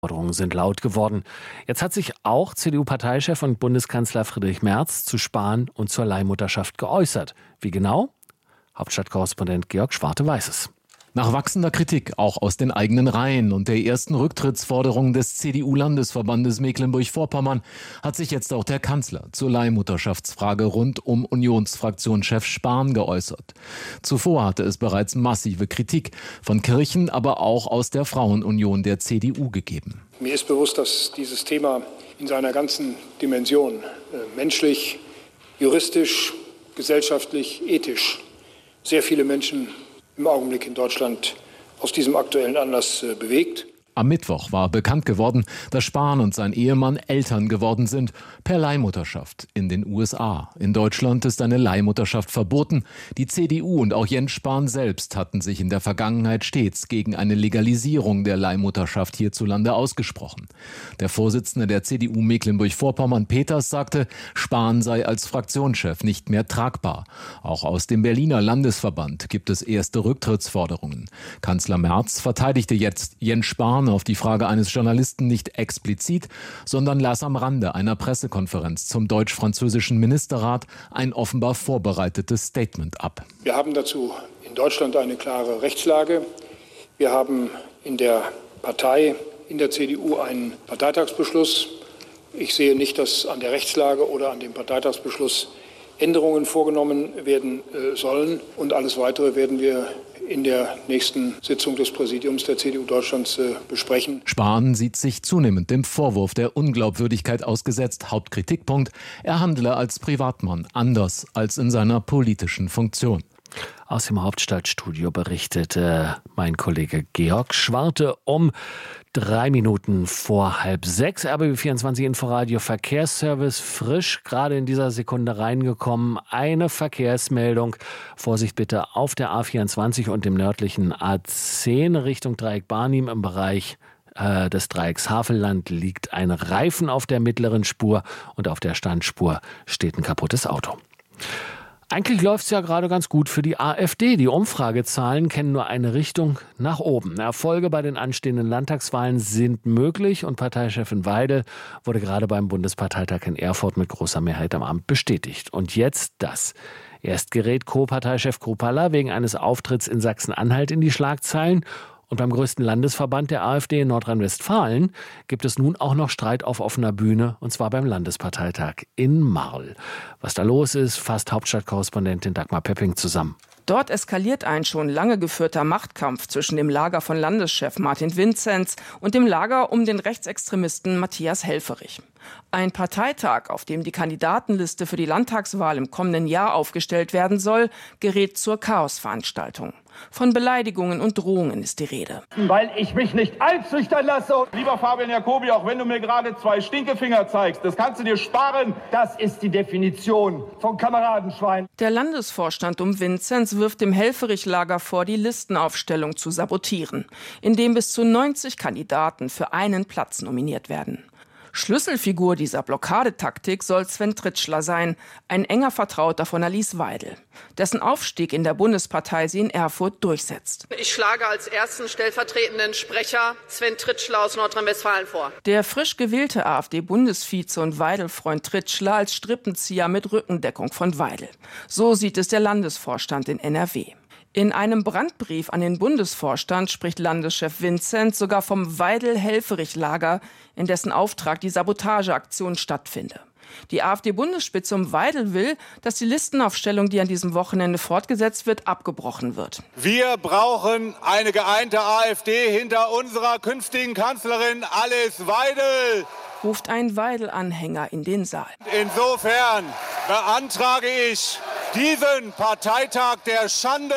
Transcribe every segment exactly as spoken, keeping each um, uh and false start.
Forderungen sind laut geworden. Jetzt hat sich auch C D U-Parteichef und Bundeskanzler Friedrich Merz zu Spahn und zur Leihmutterschaft geäußert. Wie genau? Hauptstadtkorrespondent Georg Schwarte weiß es. Nach wachsender Kritik, auch aus den eigenen Reihen und der ersten Rücktrittsforderung des C D U-Landesverbandes Mecklenburg-Vorpommern, hat sich jetzt auch der Kanzler zur Leihmutterschaftsfrage rund um Unionsfraktionschef Spahn geäußert. Zuvor hatte es bereits massive Kritik von Kirchen, aber auch aus der Frauenunion der C D U gegeben. Mir ist bewusst, dass dieses Thema in seiner ganzen Dimension, äh, menschlich, juristisch, gesellschaftlich, ethisch, sehr viele Menschen im Augenblick in Deutschland aus diesem aktuellen Anlass äh, bewegt. Am Mittwoch war bekannt geworden, dass Spahn und sein Ehemann Eltern geworden sind, per Leihmutterschaft in den U S A. In Deutschland ist eine Leihmutterschaft verboten. Die C D U und auch Jens Spahn selbst hatten sich in der Vergangenheit stets gegen eine Legalisierung der Leihmutterschaft hierzulande ausgesprochen. Der Vorsitzende der C D U Mecklenburg-Vorpommern, Peters, sagte, Spahn sei als Fraktionschef nicht mehr tragbar. Auch aus dem Berliner Landesverband gibt es erste Rücktrittsforderungen. Kanzler Merz verteidigte jetzt Jens Spahn auf die Frage eines Journalisten nicht explizit, sondern las am Rande einer Pressekonferenz zum deutsch-französischen Ministerrat ein offenbar vorbereitetes Statement ab. Wir haben dazu in Deutschland eine klare Rechtslage. Wir haben in der Partei, in der C D U einen Parteitagsbeschluss. Ich sehe nicht, dass an der Rechtslage oder an dem Parteitagsbeschluss Änderungen vorgenommen werden äh, sollen. Und alles Weitere werden wir in der nächsten Sitzung des Präsidiums der C D U Deutschlands äh, besprechen. Spahn sieht sich zunehmend dem Vorwurf der Unglaubwürdigkeit ausgesetzt. Hauptkritikpunkt, er handle als Privatmann anders als in seiner politischen Funktion. Aus dem Hauptstadtstudio berichtete mein Kollege Georg Schwarte um drei Minuten vor halb sechs. R B B vierundzwanzig Inforadio Verkehrsservice, frisch gerade in dieser Sekunde reingekommen. Eine Verkehrsmeldung. Vorsicht bitte auf der A vierundzwanzig und dem nördlichen A zehn Richtung Dreieck Barnim im Bereich äh, des Dreiecks Havelland liegt ein Reifen auf der mittleren Spur und auf der Standspur steht ein kaputtes Auto. Eigentlich läuft es ja gerade ganz gut für die AfD. Die Umfragezahlen kennen nur eine Richtung nach oben. Erfolge bei den anstehenden Landtagswahlen sind möglich und Parteichefin Weidel wurde gerade beim Bundesparteitag in Erfurt mit großer Mehrheit am Amt bestätigt. Und jetzt das. Erst gerät Co-Parteichef Kruppalla wegen eines Auftritts in Sachsen-Anhalt in die Schlagzeilen. Und beim größten Landesverband der AfD in Nordrhein-Westfalen gibt es nun auch noch Streit auf offener Bühne, und zwar beim Landesparteitag in Marl. Was da los ist, fasst Hauptstadtkorrespondentin Dagmar Pepping zusammen. Dort eskaliert ein schon lange geführter Machtkampf zwischen dem Lager von Landeschef Martin Vinzenz und dem Lager um den Rechtsextremisten Matthias Helfferich. Ein Parteitag, auf dem die Kandidatenliste für die Landtagswahl im kommenden Jahr aufgestellt werden soll, gerät zur Chaosveranstaltung. Von Beleidigungen und Drohungen ist die Rede. Weil ich mich nicht einschüchtern lasse. Lieber Fabian Jacobi, auch wenn du mir gerade zwei Stinkefinger zeigst, das kannst du dir sparen. Das ist die Definition von Kameradenschwein. Der Landesvorstand um Vinzenz wirft dem Helfferich-Lager vor, die Listenaufstellung zu sabotieren, indem bis zu neunzig Kandidaten für einen Platz nominiert werden. Schlüsselfigur dieser Blockadetaktik soll Sven Tritschler sein, ein enger Vertrauter von Alice Weidel, dessen Aufstieg in der Bundespartei sie in Erfurt durchsetzt. Ich schlage als ersten stellvertretenden Sprecher Sven Tritschler aus Nordrhein-Westfalen vor. Der frisch gewählte AfD-Bundesvize und Weidel-Freund Tritschler als Strippenzieher mit Rückendeckung von Weidel. So sieht es der Landesvorstand in N R W. In einem Brandbrief an den Bundesvorstand spricht Landeschef Vinzenz sogar vom Weidel-Helfferich-Lager, in dessen Auftrag die Sabotageaktion stattfinde. Die AfD-Bundesspitze um Weidel will, dass die Listenaufstellung, die an diesem Wochenende fortgesetzt wird, abgebrochen wird. Wir brauchen eine geeinte AfD hinter unserer künftigen Kanzlerin Alice Weidel, ruft ein Weidel-Anhänger in den Saal. Insofern beantrage ich, diesen Parteitag der Schande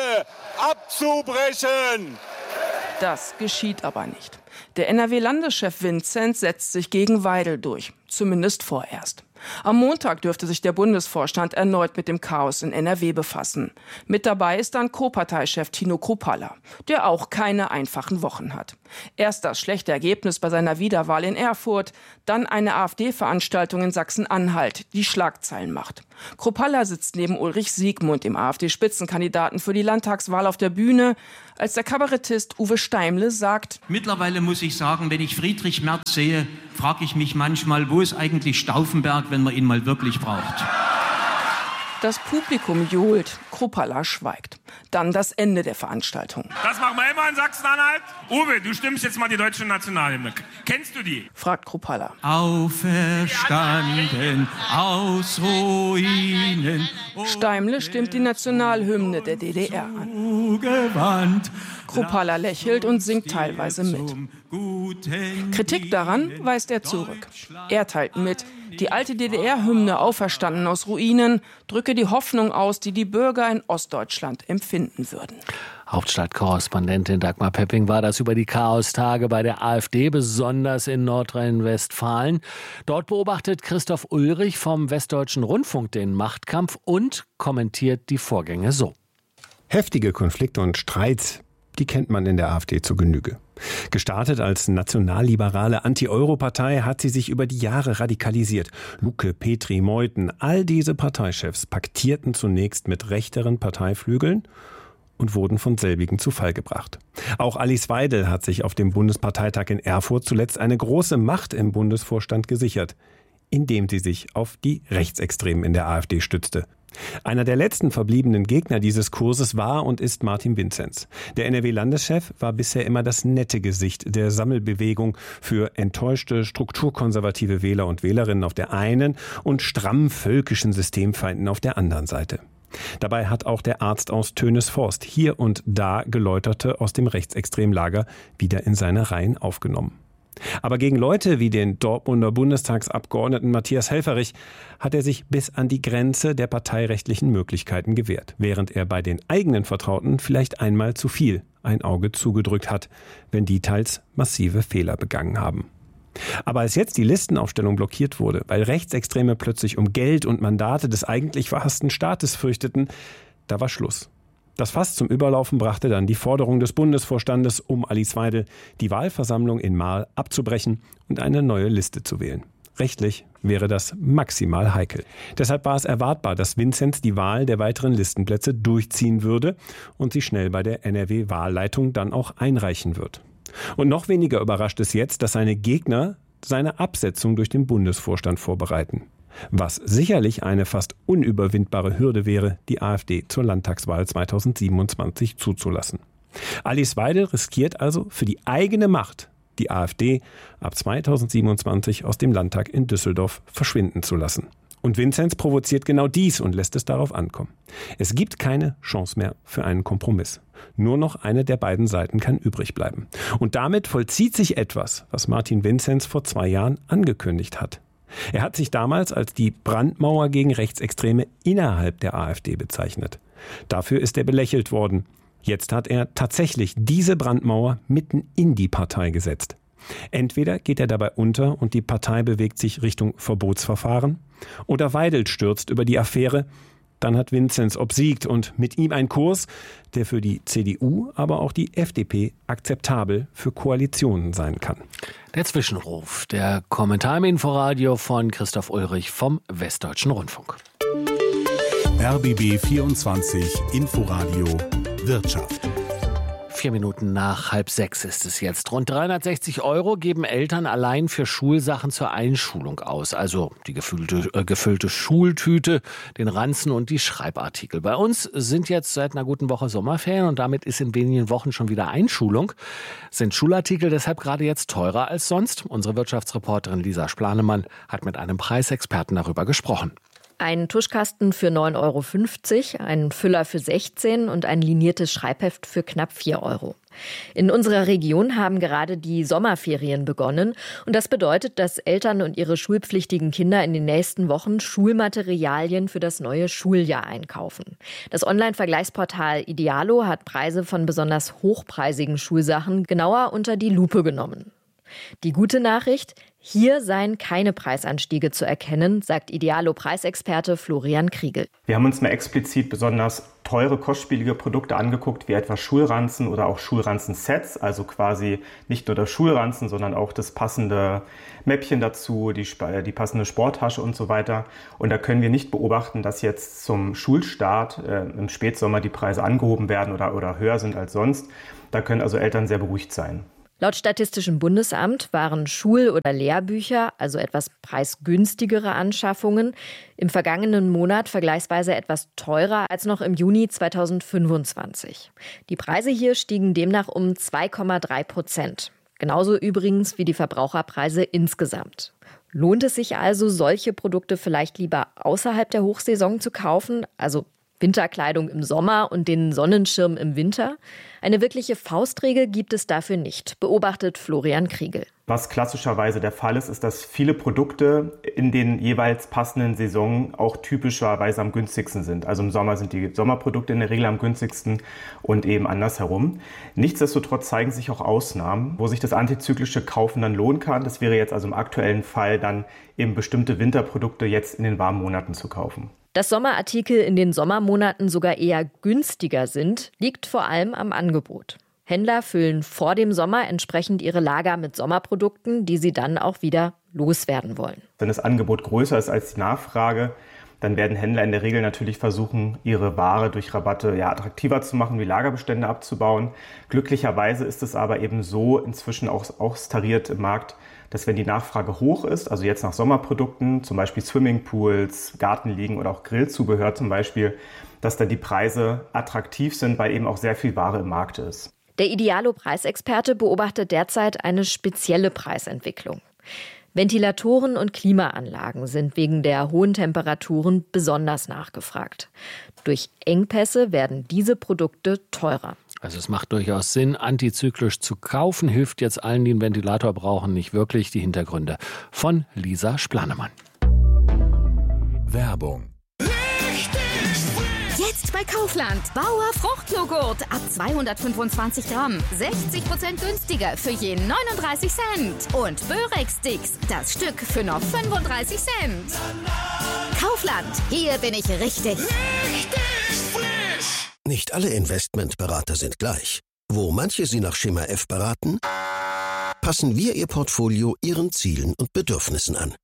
abzubrechen. Das geschieht aber nicht. Der N R W-Landeschef Vinzenz setzt sich gegen Weidel durch, zumindest vorerst. Am Montag dürfte sich der Bundesvorstand erneut mit dem Chaos in N R W befassen. Mit dabei ist dann Co-Parteichef Tino Kruppalla, der auch keine einfachen Wochen hat. Erst das schlechte Ergebnis bei seiner Wiederwahl in Erfurt, dann eine AfD-Veranstaltung in Sachsen-Anhalt, die Schlagzeilen macht. Kruppalla sitzt neben Ulrich Siegmund, dem AfD-Spitzenkandidaten für die Landtagswahl, auf der Bühne, als der Kabarettist Uwe Steimle sagt: Mittlerweile muss ich sagen, wenn ich Friedrich Merz sehe, frage ich mich manchmal, wo ist eigentlich Stauffenberg, wenn man ihn mal wirklich braucht. Das Publikum johlt, Kruppalla schweigt. Dann das Ende der Veranstaltung. Das machen wir immer in Sachsen-Anhalt. Uwe, du stimmst jetzt mal die deutsche Nationalhymne. Kennst du die? Fragt Kruppalla. Auferstanden aus Ruinen. Steimle stimmt die Nationalhymne der D D R an. Kruppalla lächelt und singt teilweise mit. Kritik daran weist er zurück. Er teilt mit, die alte D D R-Hymne Auferstanden aus Ruinen drücke die Hoffnung aus, die die Bürger in Ostdeutschland empfinden würden. Hauptstadtkorrespondentin Dagmar Pepping war das über die Chaostage bei der AfD, besonders in Nordrhein-Westfalen. Dort beobachtet Christoph Ulrich vom Westdeutschen Rundfunk den Machtkampf und kommentiert die Vorgänge so. Heftige Konflikte und Streits, die kennt man in der AfD zur Genüge. Gestartet als nationalliberale Anti-Euro-Partei hat sie sich über die Jahre radikalisiert. Lucke, Petri, Meuthen, all diese Parteichefs paktierten zunächst mit rechteren Parteiflügeln und wurden von selbigen zu Fall gebracht. Auch Alice Weidel hat sich auf dem Bundesparteitag in Erfurt zuletzt eine große Macht im Bundesvorstand gesichert, indem sie sich auf die Rechtsextremen in der AfD stützte. Einer der letzten verbliebenen Gegner dieses Kurses war und ist Martin Vinzenz. Der N R W-Landeschef war bisher immer das nette Gesicht der Sammelbewegung für enttäuschte strukturkonservative Wähler und Wählerinnen auf der einen und stramm völkischen Systemfeinden auf der anderen Seite. Dabei hat auch der Arzt aus Tönesforst hier und da Geläuterte aus dem Rechtsextremlager wieder in seine Reihen aufgenommen. Aber gegen Leute wie den Dortmunder Bundestagsabgeordneten Matthias Helfferich hat er sich bis an die Grenze der parteirechtlichen Möglichkeiten gewehrt, während er bei den eigenen Vertrauten vielleicht einmal zu viel ein Auge zugedrückt hat, wenn die teils massive Fehler begangen haben. Aber als jetzt die Listenaufstellung blockiert wurde, weil Rechtsextreme plötzlich um Geld und Mandate des eigentlich verhassten Staates fürchteten, da war Schluss. Das Fass zum Überlaufen brachte dann die Forderung des Bundesvorstandes um Alice Weidel, die Wahlversammlung in Marl abzubrechen und eine neue Liste zu wählen. Rechtlich wäre das maximal heikel. Deshalb war es erwartbar, dass Vinzenz die Wahl der weiteren Listenplätze durchziehen würde und sie schnell bei der N R W-Wahlleitung dann auch einreichen wird. Und noch weniger überrascht es jetzt, dass seine Gegner seine Absetzung durch den Bundesvorstand vorbereiten. Was sicherlich eine fast unüberwindbare Hürde wäre, die AfD zur Landtagswahl zweitausendsiebenundzwanzig zuzulassen. Alice Weidel riskiert also für die eigene Macht, die AfD ab zweitausendsiebenundzwanzig aus dem Landtag in Düsseldorf verschwinden zu lassen. Und Vinzenz provoziert genau dies und lässt es darauf ankommen. Es gibt keine Chance mehr für einen Kompromiss. Nur noch eine der beiden Seiten kann übrig bleiben. Und damit vollzieht sich etwas, was Martin Vinzenz vor zwei Jahren angekündigt hat. Er hat sich damals als die Brandmauer gegen Rechtsextreme innerhalb der AfD bezeichnet. Dafür ist er belächelt worden. Jetzt hat er tatsächlich diese Brandmauer mitten in die Partei gesetzt. Entweder geht er dabei unter und die Partei bewegt sich Richtung Verbotsverfahren, oder Weidel stürzt über die Affäre. Dann hat Vinzenz obsiegt und mit ihm ein Kurs, der für die C D U, aber auch die F D P akzeptabel für Koalitionen sein kann. Der Zwischenruf, der Kommentar im Inforadio von Christoph Ulrich vom Westdeutschen Rundfunk. R B B vierundzwanzig Inforadio Wirtschaft. Vier Minuten nach halb sechs ist es jetzt. Rund dreihundertsechzig Euro geben Eltern allein für Schulsachen zur Einschulung aus. Also die gefüllte, äh, gefüllte Schultüte, den Ranzen und die Schreibartikel. Bei uns sind jetzt seit einer guten Woche Sommerferien und damit ist in wenigen Wochen schon wieder Einschulung. Sind Schulartikel deshalb gerade jetzt teurer als sonst? Unsere Wirtschaftsreporterin Lisa Splanemann hat mit einem Preisexperten darüber gesprochen. Ein Tuschkasten für neun Euro fünfzig, ein Füller für sechzehn und ein liniertes Schreibheft für knapp vier Euro. In unserer Region haben gerade die Sommerferien begonnen und das bedeutet, dass Eltern und ihre schulpflichtigen Kinder in den nächsten Wochen Schulmaterialien für das neue Schuljahr einkaufen. Das Online-Vergleichsportal Idealo hat Preise von besonders hochpreisigen Schulsachen genauer unter die Lupe genommen. Die gute Nachricht: Hier seien keine Preisanstiege zu erkennen, sagt Idealo-Preisexperte Florian Kriegel. Wir haben uns mal explizit besonders teure, kostspielige Produkte angeguckt, wie etwa Schulranzen oder auch Schulranzen-Sets, also quasi nicht nur der Schulranzen, sondern auch das passende Mäppchen dazu, die, die passende Sporttasche und so weiter. Und da können wir nicht beobachten, dass jetzt zum Schulstart äh, im Spätsommer die Preise angehoben werden oder, oder höher sind als sonst. Da können also Eltern sehr beruhigt sein. Laut Statistischem Bundesamt waren Schul- oder Lehrbücher, also etwas preisgünstigere Anschaffungen, im vergangenen Monat vergleichsweise etwas teurer als noch im Juni zweitausendfünfundzwanzig. Die Preise hier stiegen demnach um zwei Komma drei Prozent. Genauso übrigens wie die Verbraucherpreise insgesamt. Lohnt es sich also, solche Produkte vielleicht lieber außerhalb der Hochsaison zu kaufen, also Winterkleidung im Sommer und den Sonnenschirm im Winter? Eine wirkliche Faustregel gibt es dafür nicht, beobachtet Florian Kriegel. Was klassischerweise der Fall ist, ist, dass viele Produkte in den jeweils passenden Saisonen auch typischerweise am günstigsten sind. Also im Sommer sind die Sommerprodukte in der Regel am günstigsten und eben andersherum. Nichtsdestotrotz zeigen sich auch Ausnahmen, wo sich das antizyklische Kaufen dann lohnen kann. Das wäre jetzt also im aktuellen Fall dann eben bestimmte Winterprodukte jetzt in den warmen Monaten zu kaufen. Dass Sommerartikel in den Sommermonaten sogar eher günstiger sind, liegt vor allem am Angebot. Händler füllen vor dem Sommer entsprechend ihre Lager mit Sommerprodukten, die sie dann auch wieder loswerden wollen. Wenn das Angebot größer ist als die Nachfrage, dann werden Händler in der Regel natürlich versuchen, ihre Ware durch Rabatte ja, attraktiver zu machen, wie Lagerbestände abzubauen. Glücklicherweise ist es aber eben so inzwischen auch austariert im Markt, dass wenn die Nachfrage hoch ist, also jetzt nach Sommerprodukten, zum Beispiel Swimmingpools, Gartenliegen oder auch Grillzubehör zum Beispiel, dass dann die Preise attraktiv sind, weil eben auch sehr viel Ware im Markt ist. Der Idealo-Preisexperte beobachtet derzeit eine spezielle Preisentwicklung. Ventilatoren und Klimaanlagen sind wegen der hohen Temperaturen besonders nachgefragt. Durch Engpässe werden diese Produkte teurer. Also es macht durchaus Sinn, antizyklisch zu kaufen, hilft jetzt allen, die einen Ventilator brauchen, nicht wirklich. Die Hintergründe von Lisa Splanemann. Werbung. Jetzt bei Kaufland. Bauer Fruchtjoghurt ab zweihundertfünfundzwanzig Gramm. sechzig Prozent günstiger für je neununddreißig Cent. Und Börex-Sticks, das Stück für noch fünfunddreißig Cent. Kaufland, hier bin ich richtig. Richtig frisch. Nicht alle Investmentberater sind gleich. Wo manche Sie nach Schema F beraten, passen wir Ihr Portfolio Ihren Zielen und Bedürfnissen an.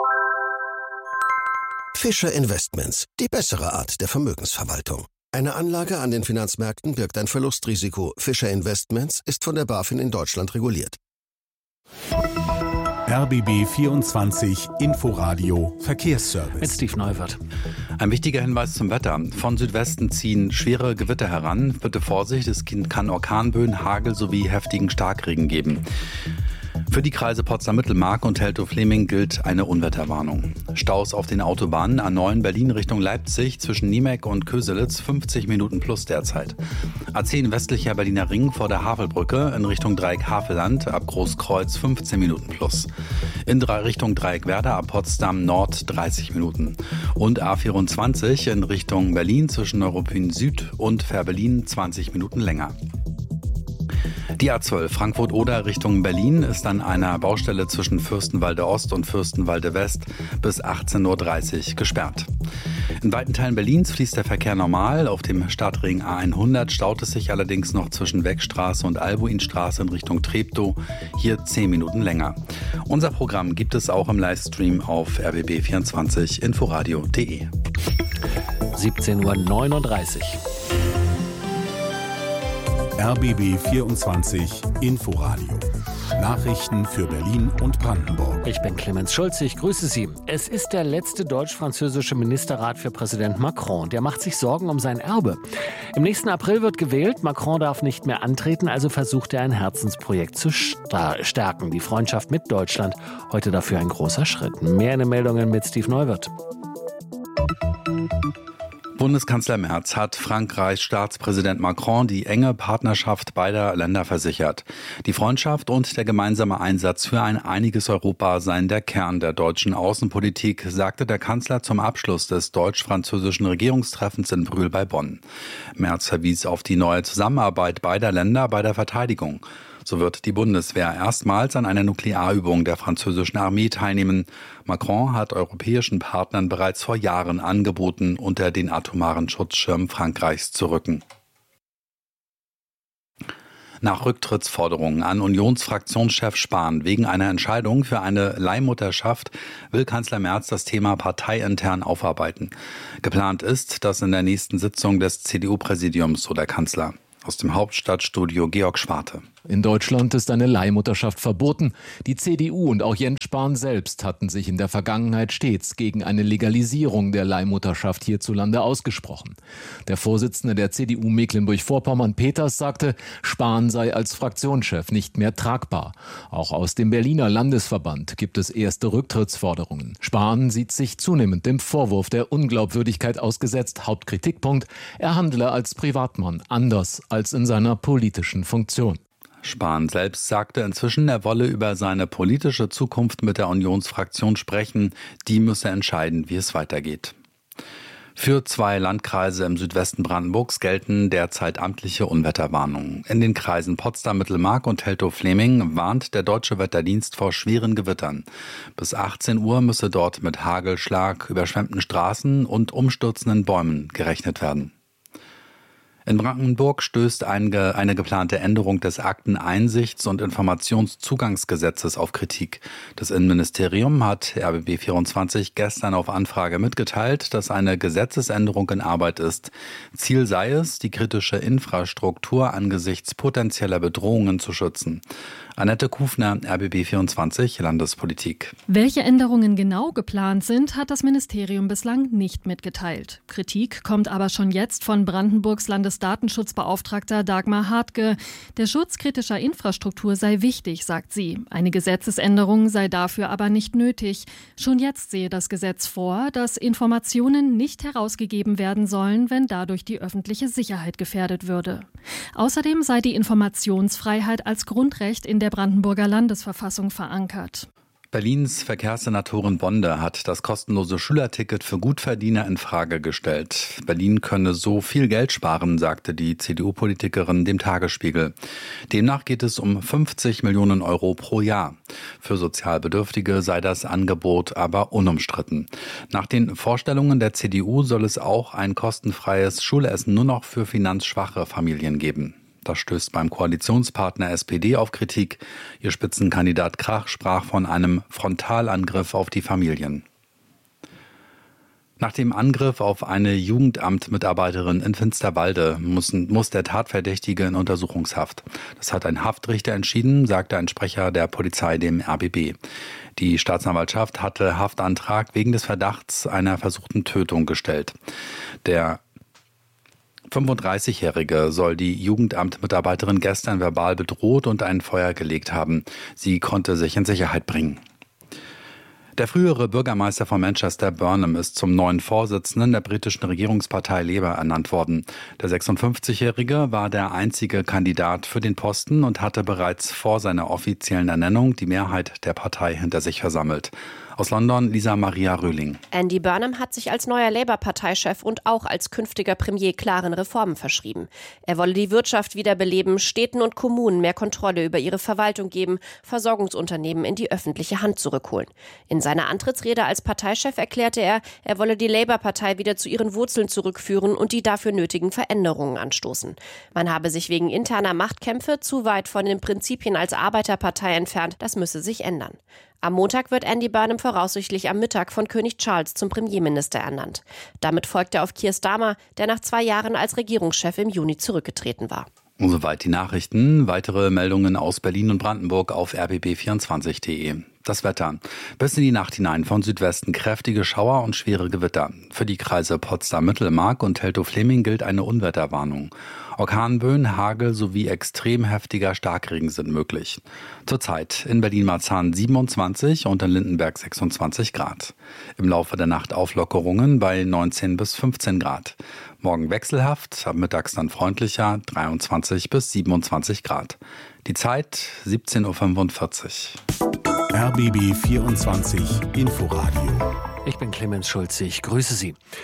Fischer Investments, die bessere Art der Vermögensverwaltung. Eine Anlage an den Finanzmärkten birgt ein Verlustrisiko. Fischer Investments ist von der BaFin in Deutschland reguliert. R B B vierundzwanzig Inforadio Verkehrsservice. Mit Steve Neuwirth. Ein wichtiger Hinweis zum Wetter. Von Südwesten ziehen schwere Gewitter heran. Bitte Vorsicht, es kann Orkanböen, Hagel sowie heftigen Starkregen geben. Für die Kreise Potsdam-Mittelmark und Teltow-Fleming gilt eine Unwetterwarnung. Staus auf den Autobahnen A neun Berlin Richtung Leipzig zwischen Niemek und Köselitz fünfzig Minuten plus derzeit. A zehn westlicher Berliner Ring vor der Havelbrücke in Richtung Dreieck Havelland ab Großkreuz fünfzehn Minuten plus. In Richtung Dreieck Werder ab Potsdam Nord dreißig Minuten. Und A vierundzwanzig in Richtung Berlin zwischen Neuruppin Süd und Fährberlin zwanzig Minuten länger. Die A zwölf Frankfurt-Oder Richtung Berlin ist an einer Baustelle zwischen Fürstenwalde Ost und Fürstenwalde West bis achtzehn Uhr dreißig gesperrt. In weiten Teilen Berlins fließt der Verkehr normal. Auf dem Stadtring A hundert staut es sich allerdings noch zwischen Weckstraße und Albuinstraße in Richtung Treptow. Hier zehn Minuten länger. Unser Programm gibt es auch im Livestream auf r b b vierundzwanzig inforadio punkt de. siebzehn Uhr neununddreißig. R B B vierundzwanzig Inforadio. Nachrichten für Berlin und Brandenburg. Ich bin Clemens Schulz, ich grüße Sie. Es ist der letzte deutsch-französische Ministerrat für Präsident Macron. Der macht sich Sorgen um sein Erbe. Im nächsten April wird gewählt. Macron darf nicht mehr antreten, also versucht er ein Herzensprojekt zu stärken. Die Freundschaft mit Deutschland. Heute dafür ein großer Schritt. Mehr in den Meldungen mit Steve Neuwirth. Bundeskanzler Merz hat Frankreichs Staatspräsident Macron die enge Partnerschaft beider Länder versichert. Die Freundschaft und der gemeinsame Einsatz für ein einiges Europa seien der Kern der deutschen Außenpolitik, sagte der Kanzler zum Abschluss des deutsch-französischen Regierungstreffens in Brühl bei Bonn. Merz verwies auf die neue Zusammenarbeit beider Länder bei der Verteidigung. So wird die Bundeswehr erstmals an einer Nuklearübung der französischen Armee teilnehmen. Macron hat europäischen Partnern bereits vor Jahren angeboten, unter den atomaren Schutzschirm Frankreichs zu rücken. Nach Rücktrittsforderungen an Unionsfraktionschef Spahn wegen einer Entscheidung für eine Leihmutterschaft will Kanzler Merz das Thema parteiintern aufarbeiten. Geplant ist, dass in der nächsten Sitzung des C D U-Präsidiums, so der Kanzler. Aus dem Hauptstadtstudio Georg Schwarte. In Deutschland ist eine Leihmutterschaft verboten. Die C D U und auch Jens Spahn selbst hatten sich in der Vergangenheit stets gegen eine Legalisierung der Leihmutterschaft hierzulande ausgesprochen. Der Vorsitzende der C D U Mecklenburg-Vorpommern, Peters, sagte, Spahn sei als Fraktionschef nicht mehr tragbar. Auch aus dem Berliner Landesverband gibt es erste Rücktrittsforderungen. Spahn sieht sich zunehmend dem Vorwurf der Unglaubwürdigkeit ausgesetzt. Hauptkritikpunkt, er handle als Privatmann anders als in seiner politischen Funktion. Spahn selbst sagte inzwischen, er wolle über seine politische Zukunft mit der Unionsfraktion sprechen. Die müsse entscheiden, wie es weitergeht. Für zwei Landkreise im Südwesten Brandenburgs gelten derzeit amtliche Unwetterwarnungen. In den Kreisen Potsdam-Mittelmark und Teltow-Fleming warnt der Deutsche Wetterdienst vor schweren Gewittern. Bis achtzehn Uhr müsse dort mit Hagelschlag, überschwemmten Straßen und umstürzenden Bäumen gerechnet werden. In Brandenburg stößt eine, eine geplante Änderung des Akteneinsichts- und Informationszugangsgesetzes auf Kritik. Das Innenministerium hat R B B vierundzwanzig gestern auf Anfrage mitgeteilt, dass eine Gesetzesänderung in Arbeit ist. Ziel sei es, die kritische Infrastruktur angesichts potenzieller Bedrohungen zu schützen. Annette Kufner, R B B vierundzwanzig, Landespolitik. Welche Änderungen genau geplant sind, hat das Ministerium bislang nicht mitgeteilt. Kritik kommt aber schon jetzt von Brandenburgs Landesdatenschutzbeauftragter Dagmar Hartke. Der Schutz kritischer Infrastruktur sei wichtig, sagt sie. Eine Gesetzesänderung sei dafür aber nicht nötig. Schon jetzt sehe das Gesetz vor, dass Informationen nicht herausgegeben werden sollen, wenn dadurch die öffentliche Sicherheit gefährdet würde. Außerdem sei die Informationsfreiheit als Grundrecht in der Brandenburger Landesverfassung verankert. Berlins Verkehrssenatorin Bonde hat das kostenlose Schülerticket für Gutverdiener in Frage gestellt. Berlin könne so viel Geld sparen, sagte die C D U-Politikerin dem Tagesspiegel. Demnach geht es um fünfzig Millionen Euro pro Jahr. Für Sozialbedürftige sei das Angebot aber unumstritten. Nach den Vorstellungen der C D U soll es auch ein kostenfreies Schulessen nur noch für finanzschwache Familien geben. Das stößt beim Koalitionspartner S P D auf Kritik. Ihr Spitzenkandidat Krach sprach von einem Frontalangriff auf die Familien. Nach dem Angriff auf eine Jugendamtmitarbeiterin in Finsterwalde muss, muss der Tatverdächtige in Untersuchungshaft. Das hat ein Haftrichter entschieden, sagte ein Sprecher der Polizei dem R B B. Die Staatsanwaltschaft hatte Haftantrag wegen des Verdachts einer versuchten Tötung gestellt. Der fünfunddreißigjährige soll die Jugendamtmitarbeiterin gestern verbal bedroht und ein Feuer gelegt haben. Sie konnte sich in Sicherheit bringen. Der frühere Bürgermeister von Manchester, Burnham, ist zum neuen Vorsitzenden der britischen Regierungspartei Labour ernannt worden. Der sechsundfünfzigjährige war der einzige Kandidat für den Posten und hatte bereits vor seiner offiziellen Ernennung die Mehrheit der Partei hinter sich versammelt. Aus London, Lisa Maria Röhling. Andy Burnham hat sich als neuer Labour-Parteichef und auch als künftiger Premier klaren Reformen verschrieben. Er wolle die Wirtschaft wiederbeleben, Städten und Kommunen mehr Kontrolle über ihre Verwaltung geben, Versorgungsunternehmen in die öffentliche Hand zurückholen. In seiner Antrittsrede als Parteichef erklärte er, er wolle die Labour-Partei wieder zu ihren Wurzeln zurückführen und die dafür nötigen Veränderungen anstoßen. Man habe sich wegen interner Machtkämpfe zu weit von den Prinzipien als Arbeiterpartei entfernt, das müsse sich ändern. Am Montag wird Andy Burnham voraussichtlich am Mittag von König Charles zum Premierminister ernannt. Damit folgt er auf Keir Starmer, der nach zwei Jahren als Regierungschef im Juni zurückgetreten war. Soweit die Nachrichten. Weitere Meldungen aus Berlin und Brandenburg auf r b b vierundzwanzig punkt d e. Das Wetter. Bis in die Nacht hinein von Südwesten kräftige Schauer und schwere Gewitter. Für die Kreise Potsdam-Mittelmark und Teltow-Fleming gilt eine Unwetterwarnung. Orkanböen, Hagel sowie extrem heftiger Starkregen sind möglich. Zurzeit in Berlin-Marzahn siebenundzwanzig und in Lindenberg sechsundzwanzig Grad. Im Laufe der Nacht Auflockerungen bei neunzehn bis fünfzehn Grad. Morgen wechselhaft, ab mittags dann freundlicher, dreiundzwanzig bis siebenundzwanzig Grad. Die Zeit siebzehn Uhr fünfundvierzig. R B B vierundzwanzig Inforadio. Ich bin Clemens Schulze, ich grüße Sie.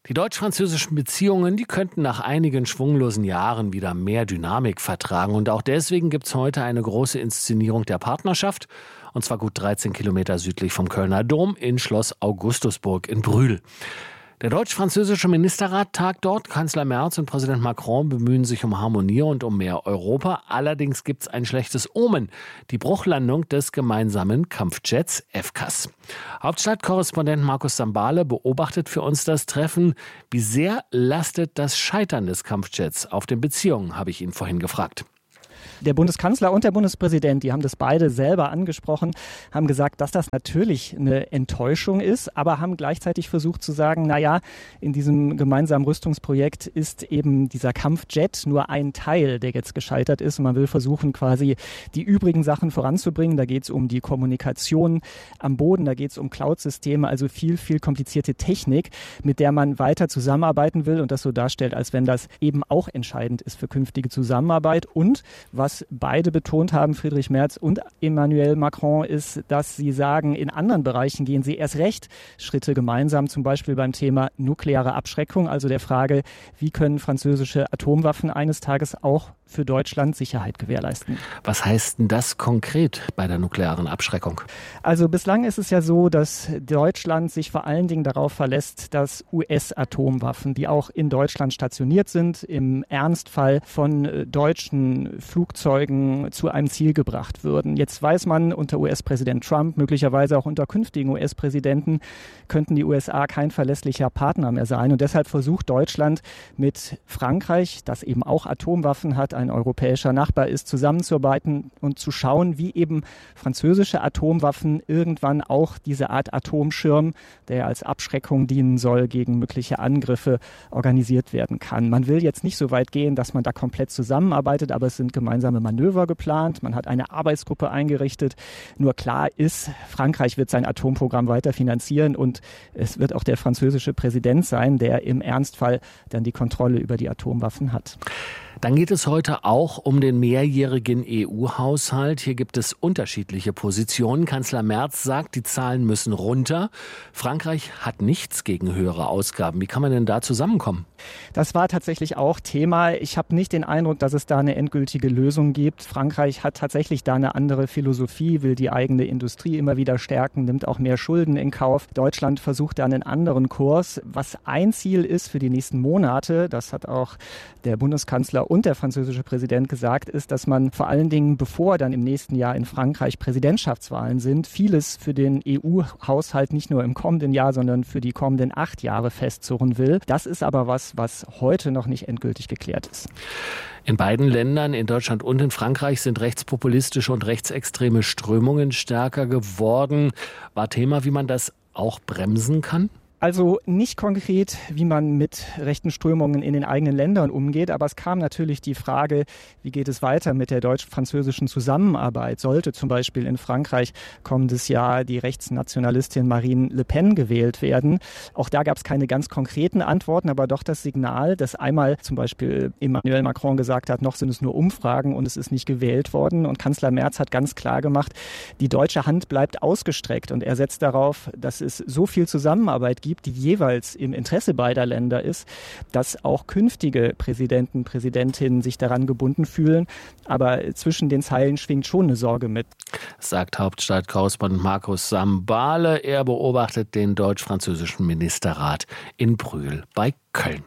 Die deutsch-französischen Beziehungen, die könnten nach einigen schwunglosen Jahren wieder mehr Dynamik vertragen. Und auch deswegen gibt es heute eine große Inszenierung der Partnerschaft. Und zwar gut dreizehn Kilometer südlich vom Kölner Dom in Schloss Augustusburg in Brühl. Der deutsch-französische Ministerrat tagt dort. Kanzler Merz und Präsident Macron bemühen sich um Harmonie und um mehr Europa. Allerdings gibt es ein schlechtes Omen. Die Bruchlandung des gemeinsamen Kampfjets F C A S. Hauptstadtkorrespondent Markus Sambale beobachtet für uns das Treffen. Wie sehr lastet das Scheitern des Kampfjets auf den Beziehungen, habe ich ihn vorhin gefragt. Der Bundeskanzler und der Bundespräsident, die haben das beide selber angesprochen, haben gesagt, dass das natürlich eine Enttäuschung ist, aber haben gleichzeitig versucht zu sagen, na ja, in diesem gemeinsamen Rüstungsprojekt ist eben dieser Kampfjet nur ein Teil, der jetzt gescheitert ist. Und man will versuchen, quasi die übrigen Sachen voranzubringen. Da geht es um die Kommunikation am Boden, da geht es um Cloud-Systeme, also viel, viel komplizierte Technik, mit der man weiter zusammenarbeiten will und das so darstellt, als wenn das eben auch entscheidend ist für künftige Zusammenarbeit. Und was beide betont haben, Friedrich Merz und Emmanuel Macron, ist, dass sie sagen, in anderen Bereichen gehen sie erst recht Schritte gemeinsam, zum Beispiel beim Thema nukleare Abschreckung, also der Frage, wie können französische Atomwaffen eines Tages auch für Deutschland Sicherheit gewährleisten. Was heißt denn das konkret bei der nuklearen Abschreckung? Also bislang ist es ja so, dass Deutschland sich vor allen Dingen darauf verlässt, dass U S-Atomwaffen, die auch in Deutschland stationiert sind, im Ernstfall von deutschen Flugzeugen zu einem Ziel gebracht würden. Jetzt weiß man, unter U S-Präsident Trump, möglicherweise auch unter künftigen U S-Präsidenten, könnten die U S A kein verlässlicher Partner mehr sein. Und deshalb versucht Deutschland mit Frankreich, das eben auch Atomwaffen hat, ein europäischer Nachbar ist, zusammenzuarbeiten und zu schauen, wie eben französische Atomwaffen irgendwann auch diese Art Atomschirm, der als Abschreckung dienen soll, gegen mögliche Angriffe organisiert werden kann. Man will jetzt nicht so weit gehen, dass man da komplett zusammenarbeitet, aber es sind gemeinsame Manöver geplant. Man hat eine Arbeitsgruppe eingerichtet. Nur klar ist, Frankreich wird sein Atomprogramm weiter finanzieren und es wird auch der französische Präsident sein, der im Ernstfall dann die Kontrolle über die Atomwaffen hat. Dann geht es heute auch um den mehrjährigen E U-Haushalt. Hier gibt es unterschiedliche Positionen. Kanzler Merz sagt, die Zahlen müssen runter. Frankreich hat nichts gegen höhere Ausgaben. Wie kann man denn da zusammenkommen? Das war tatsächlich auch Thema. Ich habe nicht den Eindruck, dass es da eine endgültige Lösung gibt. Frankreich hat tatsächlich da eine andere Philosophie, will die eigene Industrie immer wieder stärken, nimmt auch mehr Schulden in Kauf. Deutschland versucht da einen anderen Kurs. Was ein Ziel ist für die nächsten Monate, das hat auch der Bundeskanzler und der französische Präsident gesagt, ist, dass man vor allen Dingen, bevor dann im nächsten Jahr in Frankreich Präsidentschaftswahlen sind, vieles für den E U-Haushalt nicht nur im kommenden Jahr, sondern für die kommenden acht Jahre festzurren will. Das ist aber was, was heute noch nicht endgültig geklärt ist. In beiden Ländern, in Deutschland und in Frankreich, sind rechtspopulistische und rechtsextreme Strömungen stärker geworden. War Thema, wie man das auch bremsen kann? Also nicht konkret, wie man mit rechten Strömungen in den eigenen Ländern umgeht, aber es kam natürlich die Frage, wie geht es weiter mit der deutsch-französischen Zusammenarbeit? Sollte zum Beispiel in Frankreich kommendes Jahr die Rechtsnationalistin Marine Le Pen gewählt werden? Auch da gab es keine ganz konkreten Antworten, aber doch das Signal, dass einmal zum Beispiel Emmanuel Macron gesagt hat, noch sind es nur Umfragen und es ist nicht gewählt worden. Und Kanzler Merz hat ganz klar gemacht, die deutsche Hand bleibt ausgestreckt und er setzt darauf, dass es so viel Zusammenarbeit gibt, die jeweils im Interesse beider Länder ist, dass auch künftige Präsidenten, Präsidentinnen sich daran gebunden fühlen. Aber zwischen den Zeilen schwingt schon eine Sorge mit. Sagt Hauptstadtkorrespondent Markus Sambale. Er beobachtet den deutsch-französischen Ministerrat in Brühl bei Köln.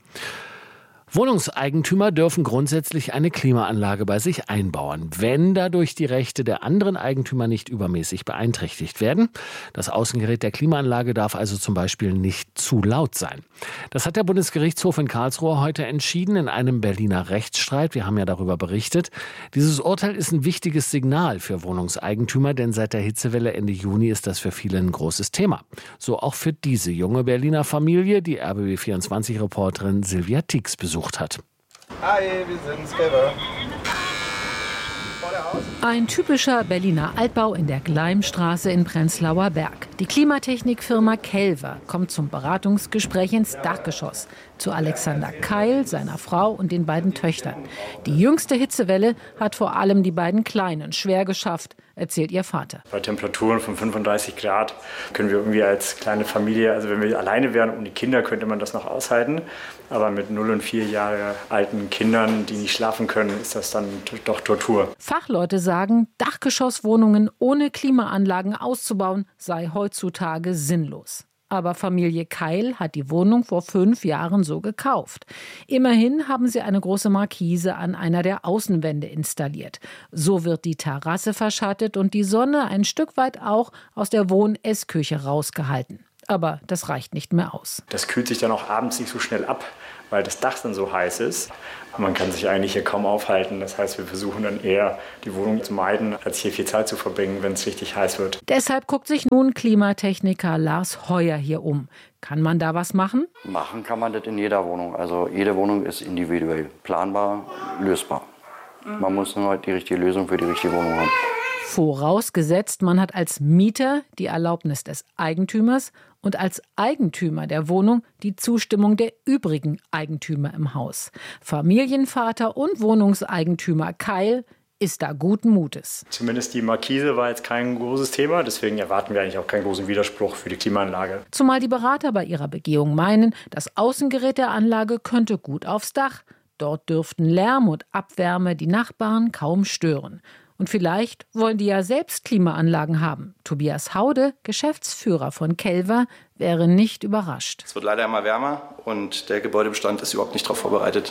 Wohnungseigentümer dürfen grundsätzlich eine Klimaanlage bei sich einbauen, wenn dadurch die Rechte der anderen Eigentümer nicht übermäßig beeinträchtigt werden. Das Außengerät der Klimaanlage darf also zum Beispiel nicht zu laut sein. Das hat der Bundesgerichtshof in Karlsruhe heute entschieden in einem Berliner Rechtsstreit. Wir haben ja darüber berichtet. Dieses Urteil ist ein wichtiges Signal für Wohnungseigentümer, denn seit der Hitzewelle Ende Juni ist das für viele ein großes Thema. So auch für diese junge Berliner Familie, die R B B vierundzwanzig-Reporterin Silvia Tieks besucht hat. Hi, wir sind's, Kevin. Ein typischer Berliner Altbau in der Gleimstraße in Prenzlauer Berg. Die Klimatechnikfirma Kelver kommt zum Beratungsgespräch ins Dachgeschoss zu Alexander Keil, seiner Frau und den beiden Töchtern. Die jüngste Hitzewelle hat vor allem die beiden Kleinen schwer geschafft. erzählt ihr Vater. Bei Temperaturen von fünfunddreißig Grad können wir irgendwie als kleine Familie, also wenn wir alleine wären und die Kinder, könnte man das noch aushalten. Aber mit null und vier Jahre alten Kindern, die nicht schlafen können, ist das dann doch Tortur. Fachleute sagen, Dachgeschosswohnungen ohne Klimaanlagen auszubauen, sei heutzutage sinnlos. Aber Familie Keil hat die Wohnung vor fünf Jahren so gekauft. Immerhin haben sie eine große Markise an einer der Außenwände installiert. So wird die Terrasse verschattet und die Sonne ein Stück weit auch aus der Wohn-Essküche rausgehalten. Aber das reicht nicht mehr aus. Das kühlt sich dann auch abends nicht so schnell ab, weil das Dach dann so heiß ist. Man kann sich eigentlich hier kaum aufhalten. Das heißt, wir versuchen dann eher, die Wohnung zu meiden, als hier viel Zeit zu verbringen, wenn es richtig heiß wird. Deshalb guckt sich nun Klimatechniker Lars Heuer hier um. Kann man da was machen? Machen kann man das in jeder Wohnung. Also jede Wohnung ist individuell planbar, lösbar. Man muss nur die richtige Lösung für die richtige Wohnung haben. Vorausgesetzt, man hat als Mieter die Erlaubnis des Eigentümers und als Eigentümer der Wohnung die Zustimmung der übrigen Eigentümer im Haus. Familienvater und Wohnungseigentümer Keil ist da guten Mutes. Zumindest die Markise war jetzt kein großes Thema, deswegen erwarten wir eigentlich auch keinen großen Widerspruch für die Klimaanlage. Zumal die Berater bei ihrer Begehung meinen, das Außengerät der Anlage könnte gut aufs Dach. Dort dürften Lärm und Abwärme die Nachbarn kaum stören. Und vielleicht wollen die ja selbst Klimaanlagen haben. Tobias Haude, Geschäftsführer von Kelver, wäre nicht überrascht. Es wird leider immer wärmer und der Gebäudebestand ist überhaupt nicht darauf vorbereitet.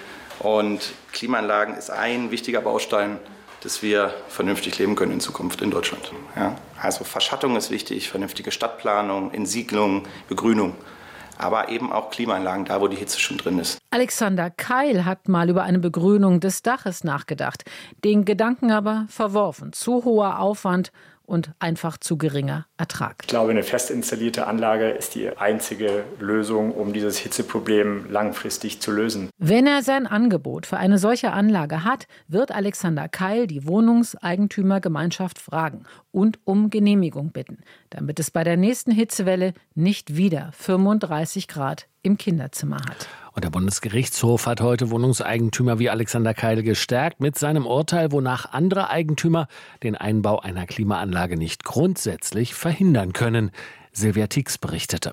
Und Klimaanlagen ist ein wichtiger Baustein, dass wir vernünftig leben können in Zukunft in Deutschland. Ja? Also Verschattung ist wichtig, vernünftige Stadtplanung, Entsiedlung, Begrünung. Aber eben auch Klimaanlagen, da wo die Hitze schon drin ist. Alexander Keil hat mal über eine Begrünung des Daches nachgedacht, den Gedanken aber verworfen. Zu hoher Aufwand und einfach zu geringer Ertrag. Ich glaube, eine fest installierte Anlage ist die einzige Lösung, um dieses Hitzeproblem langfristig zu lösen. Wenn er sein Angebot für eine solche Anlage hat, wird Alexander Keil die Wohnungseigentümergemeinschaft fragen und um Genehmigung bitten, damit es bei der nächsten Hitzewelle nicht wieder fünfunddreißig Grad im Kinderzimmer hat. Und der Bundesgerichtshof hat heute Wohnungseigentümer wie Alexander Keil gestärkt mit seinem Urteil, wonach andere Eigentümer den Einbau einer Klimaanlage nicht grundsätzlich verhindern können. Silvia Tix berichtete.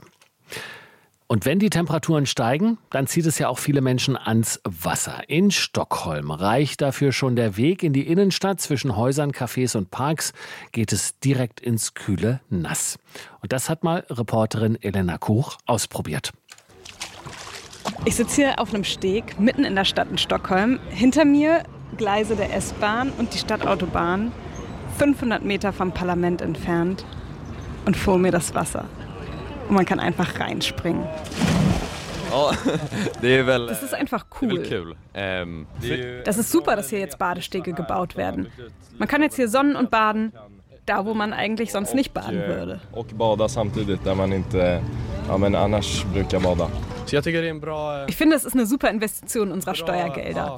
Und wenn die Temperaturen steigen, dann zieht es ja auch viele Menschen ans Wasser. In Stockholm reicht dafür schon der Weg in die Innenstadt. Zwischen Häusern, Cafés und Parks geht es direkt ins kühle Nass. Und das hat mal Reporterin Elena Kuch ausprobiert. Ich sitze hier auf einem Steg mitten in der Stadt in Stockholm. Hinter mir Gleise der S-Bahn und die Stadtautobahn, fünfhundert Meter vom Parlament entfernt. Und vor mir das Wasser. Und man kann einfach reinspringen. Das ist einfach cool. Das ist super, dass hier jetzt Badestege gebaut werden. Man kann jetzt hier sonnen und baden, da wo man eigentlich sonst nicht baden würde. Ich finde, es ist eine super Investition unserer Steuergelder.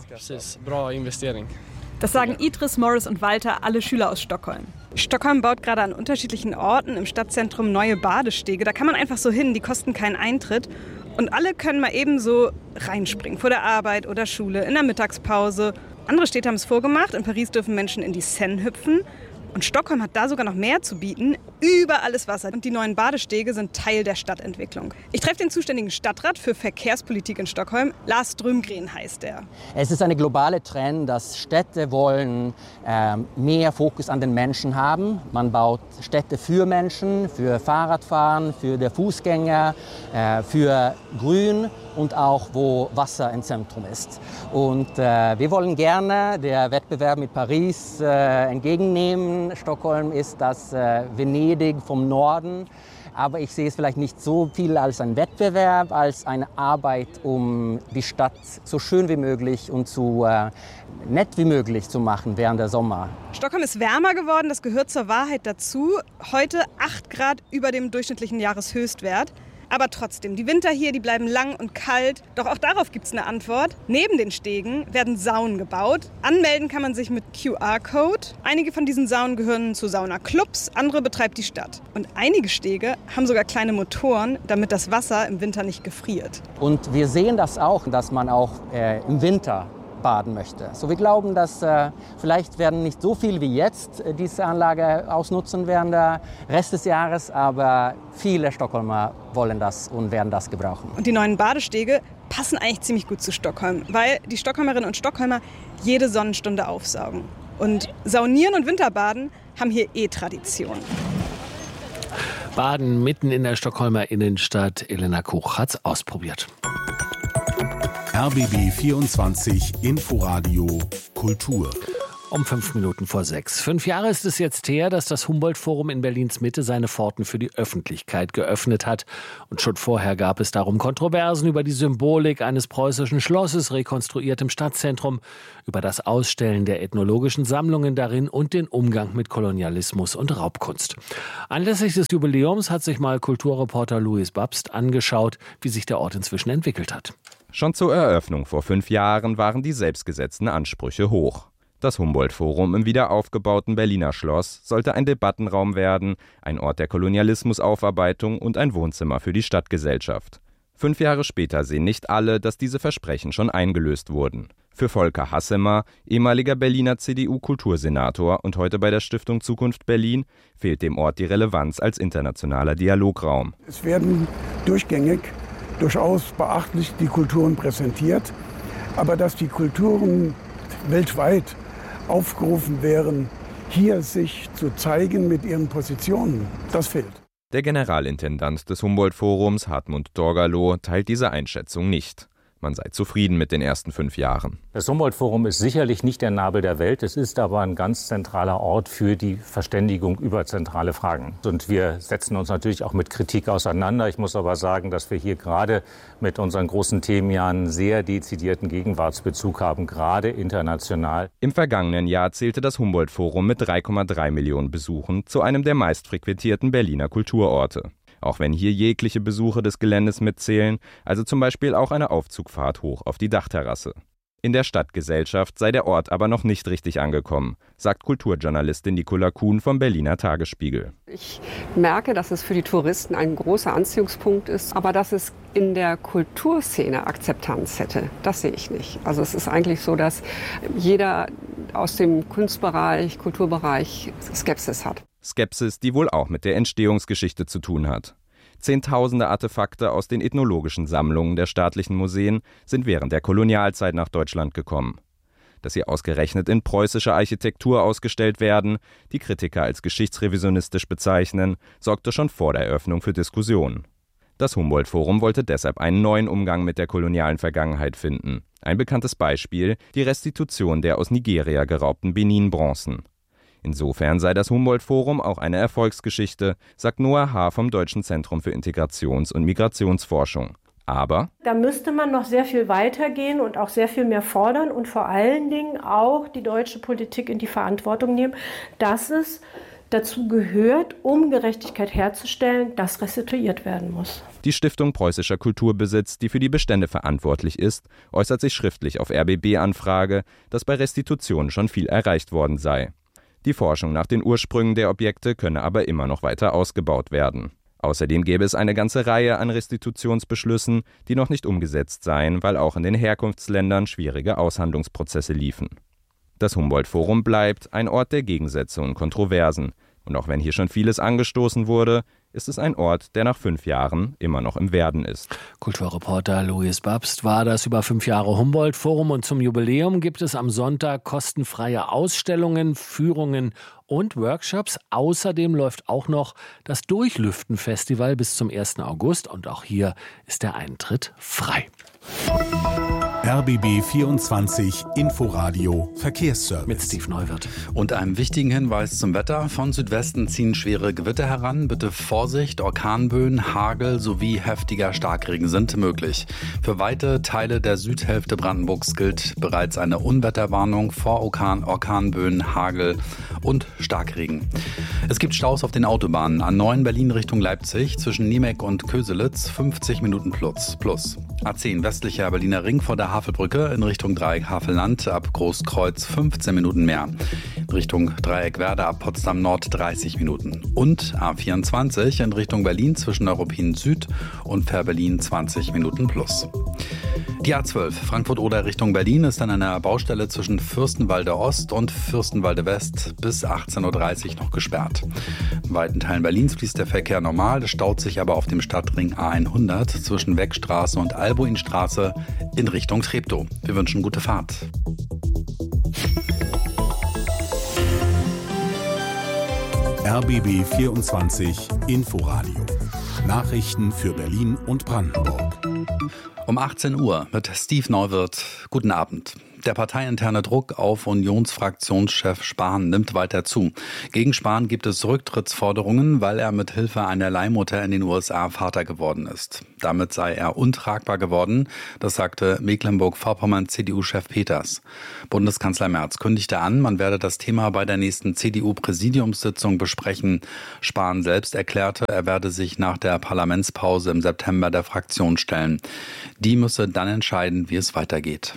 Das sagen Idris, Morris und Walter, alle Schüler aus Stockholm. Stockholm baut gerade an unterschiedlichen Orten im Stadtzentrum neue Badestege. Da kann man einfach so hin, die kosten keinen Eintritt. Und alle können mal eben so reinspringen, vor der Arbeit oder Schule, in der Mittagspause. Andere Städte haben es vorgemacht. In Paris dürfen Menschen in die Seine hüpfen. Und Stockholm hat da sogar noch mehr zu bieten. Überall ist Wasser. Und die neuen Badestege sind Teil der Stadtentwicklung. Ich treffe den zuständigen Stadtrat für Verkehrspolitik in Stockholm. Lars Strömgren heißt er. Es ist eine globale Trend, dass Städte wollen äh, mehr Fokus an den Menschen haben. Man baut Städte für Menschen, für Fahrradfahren, für den Fußgänger, äh, für Grün und auch, wo Wasser im Zentrum ist. Und äh, wir wollen gerne den Wettbewerb mit Paris äh, entgegennehmen. Stockholm ist das äh, Venedig vom Norden. Aber ich sehe es vielleicht nicht so viel als ein Wettbewerb, als eine Arbeit, um die Stadt so schön wie möglich und so äh, nett wie möglich zu machen während der Sommer. Stockholm ist wärmer geworden, das gehört zur Wahrheit dazu. Heute acht Grad über dem durchschnittlichen Jahreshöchstwert. Aber trotzdem, die Winter hier, die bleiben lang und kalt. Doch auch darauf gibt es eine Antwort. Neben den Stegen werden Saunen gebaut. Anmelden kann man sich mit Q R-Code. Einige von diesen Saunen gehören zu Saunaclubs, andere betreibt die Stadt. Und einige Stege haben sogar kleine Motoren, damit das Wasser im Winter nicht gefriert. Und wir sehen das auch, dass man auch äh, im Winter baden möchte. So, wir glauben, dass äh, vielleicht werden nicht so viel wie jetzt äh, diese Anlage ausnutzen während der Rest des Jahres, aber viele Stockholmer wollen das und werden das gebrauchen. Und die neuen Badestege passen eigentlich ziemlich gut zu Stockholm, weil die Stockholmerinnen und Stockholmer jede Sonnenstunde aufsaugen. Und Saunieren und Winterbaden haben hier eh Tradition. Baden mitten in der Stockholmer Innenstadt. Elena Kuch hat's ausprobiert. R B B vierundzwanzig Inforadio Kultur. Um fünf Minuten vor sechs. Fünf Jahre ist es jetzt her, dass das Humboldt-Forum in Berlins Mitte seine Pforten für die Öffentlichkeit geöffnet hat. Und schon vorher gab es darum Kontroversen über die Symbolik eines preußischen Schlosses, rekonstruiert im Stadtzentrum, über das Ausstellen der ethnologischen Sammlungen darin und den Umgang mit Kolonialismus und Raubkunst. Anlässlich des Jubiläums hat sich mal Kulturreporter Louis Babst angeschaut, wie sich der Ort inzwischen entwickelt hat. Schon zur Eröffnung vor fünf Jahren waren die selbstgesetzten Ansprüche hoch. Das Humboldt-Forum im wiederaufgebauten Berliner Schloss sollte ein Debattenraum werden, ein Ort der Kolonialismusaufarbeitung und ein Wohnzimmer für die Stadtgesellschaft. Fünf Jahre später sehen nicht alle, dass diese Versprechen schon eingelöst wurden. Für Volker Hassemer, ehemaliger Berliner C D U-Kultursenator und heute bei der Stiftung Zukunft Berlin, fehlt dem Ort die Relevanz als internationaler Dialograum. Es werden durchgängig durchaus beachtlich die Kulturen präsentiert, aber dass die Kulturen weltweit aufgerufen wären, hier sich zu zeigen mit ihren Positionen, das fehlt. Der Generalintendant des Humboldt-Forums, Hartmut Dorgalow, teilt diese Einschätzung nicht. Man sei zufrieden mit den ersten fünf Jahren. Das Humboldt-Forum ist sicherlich nicht der Nabel der Welt. Es ist aber ein ganz zentraler Ort für die Verständigung über zentrale Fragen. Und wir setzen uns natürlich auch mit Kritik auseinander. Ich muss aber sagen, dass wir hier gerade mit unseren großen Themen ja einen sehr dezidierten Gegenwartsbezug haben, gerade international. Im vergangenen Jahr zählte das Humboldt-Forum mit drei Komma drei Millionen Besuchen zu einem der meistfrequentierten Berliner Kulturorte. Auch wenn hier jegliche Besuche des Geländes mitzählen, also zum Beispiel auch eine Aufzugfahrt hoch auf die Dachterrasse. In der Stadtgesellschaft sei der Ort aber noch nicht richtig angekommen, sagt Kulturjournalistin Nicola Kuhn vom Berliner Tagesspiegel. Ich merke, dass es für die Touristen ein großer Anziehungspunkt ist, aber dass es in der Kulturszene Akzeptanz hätte, das sehe ich nicht. Also es ist eigentlich so, dass jeder aus dem Kunstbereich, Kulturbereich Skepsis hat. Skepsis, die wohl auch mit der Entstehungsgeschichte zu tun hat. Zehntausende Artefakte aus den ethnologischen Sammlungen der staatlichen Museen sind während der Kolonialzeit nach Deutschland gekommen. Dass sie ausgerechnet in preußischer Architektur ausgestellt werden, die Kritiker als geschichtsrevisionistisch bezeichnen, sorgte schon vor der Eröffnung für Diskussionen. Das Humboldt-Forum wollte deshalb einen neuen Umgang mit der kolonialen Vergangenheit finden. Ein bekanntes Beispiel: die Restitution der aus Nigeria geraubten Benin-Bronzen. Insofern sei das Humboldt-Forum auch eine Erfolgsgeschichte, sagt Noah Haar vom Deutschen Zentrum für Integrations- und Migrationsforschung. Aber da müsste man noch sehr viel weitergehen und auch sehr viel mehr fordern und vor allen Dingen auch die deutsche Politik in die Verantwortung nehmen, dass es dazu gehört, um Gerechtigkeit herzustellen, dass restituiert werden muss. Die Stiftung Preußischer Kulturbesitz, die für die Bestände verantwortlich ist, äußert sich schriftlich auf R B B-Anfrage, dass bei Restitution schon viel erreicht worden sei. Die Forschung nach den Ursprüngen der Objekte könne aber immer noch weiter ausgebaut werden. Außerdem gäbe es eine ganze Reihe an Restitutionsbeschlüssen, die noch nicht umgesetzt seien, weil auch in den Herkunftsländern schwierige Aushandlungsprozesse liefen. Das Humboldt-Forum bleibt ein Ort der Gegensätze und Kontroversen. Und auch wenn hier schon vieles angestoßen wurde, ist es ein Ort, der nach fünf Jahren immer noch im Werden ist. Kulturreporter Louis Babst war das über fünf Jahre Humboldt-Forum. Und zum Jubiläum gibt es am Sonntag kostenfreie Ausstellungen, Führungen und Workshops. Außerdem läuft auch noch das Durchlüften-Festival bis zum ersten August. Und auch hier ist der Eintritt frei. R B B vierundzwanzig Inforadio Verkehrsservice. Mit Steve Neuwirth. Und einem wichtigen Hinweis zum Wetter. Von Südwesten ziehen schwere Gewitter heran. Bitte Vorsicht, Orkanböen, Hagel sowie heftiger Starkregen sind möglich. Für weite Teile der Südhälfte Brandenburgs gilt bereits eine Unwetterwarnung vor Orkan, Orkanböen, Hagel und Starkregen. Es gibt Staus auf den Autobahnen. A neun Berlin Richtung Leipzig zwischen Niemek und Köselitz fünfzig Minuten plus. plus. A zehn westlicher Berliner Ring vor der Havelbrücke in Richtung Dreieck Havelland ab Großkreuz fünfzehn Minuten mehr. Richtung Dreieckwerder ab Potsdam Nord dreißig Minuten. Und A vierundzwanzig in Richtung Berlin zwischen Neuruppin Süd und Fährberlin zwanzig Minuten plus. Die A zwölf Frankfurt-Oder Richtung Berlin ist an einer Baustelle zwischen Fürstenwalde Ost und Fürstenwalde West bis achtzehn Uhr dreißig noch gesperrt. In weiten Teilen Berlins fließt der Verkehr normal, es staut sich aber auf dem Stadtring A hundert zwischen Weckstraße und Albuinstraße in Richtung Treptow. Wir wünschen gute Fahrt. R B B vierundzwanzig Inforadio. Nachrichten für Berlin und Brandenburg. Um achtzehn Uhr mit Steve Neuwirth. Guten Abend. Der parteiinterne Druck auf Unionsfraktionschef Spahn nimmt weiter zu. Gegen Spahn gibt es Rücktrittsforderungen, weil er mit Hilfe einer Leihmutter in den U S A Vater geworden ist. Damit sei er untragbar geworden, das sagte Mecklenburg-Vorpommern-C D U-Chef Peters. Bundeskanzler Merz kündigte an, man werde das Thema bei der nächsten C D U-Präsidiumssitzung besprechen. Spahn selbst erklärte, er werde sich nach der Parlamentspause im September der Fraktion stellen. Die müsse dann entscheiden, wie es weitergeht.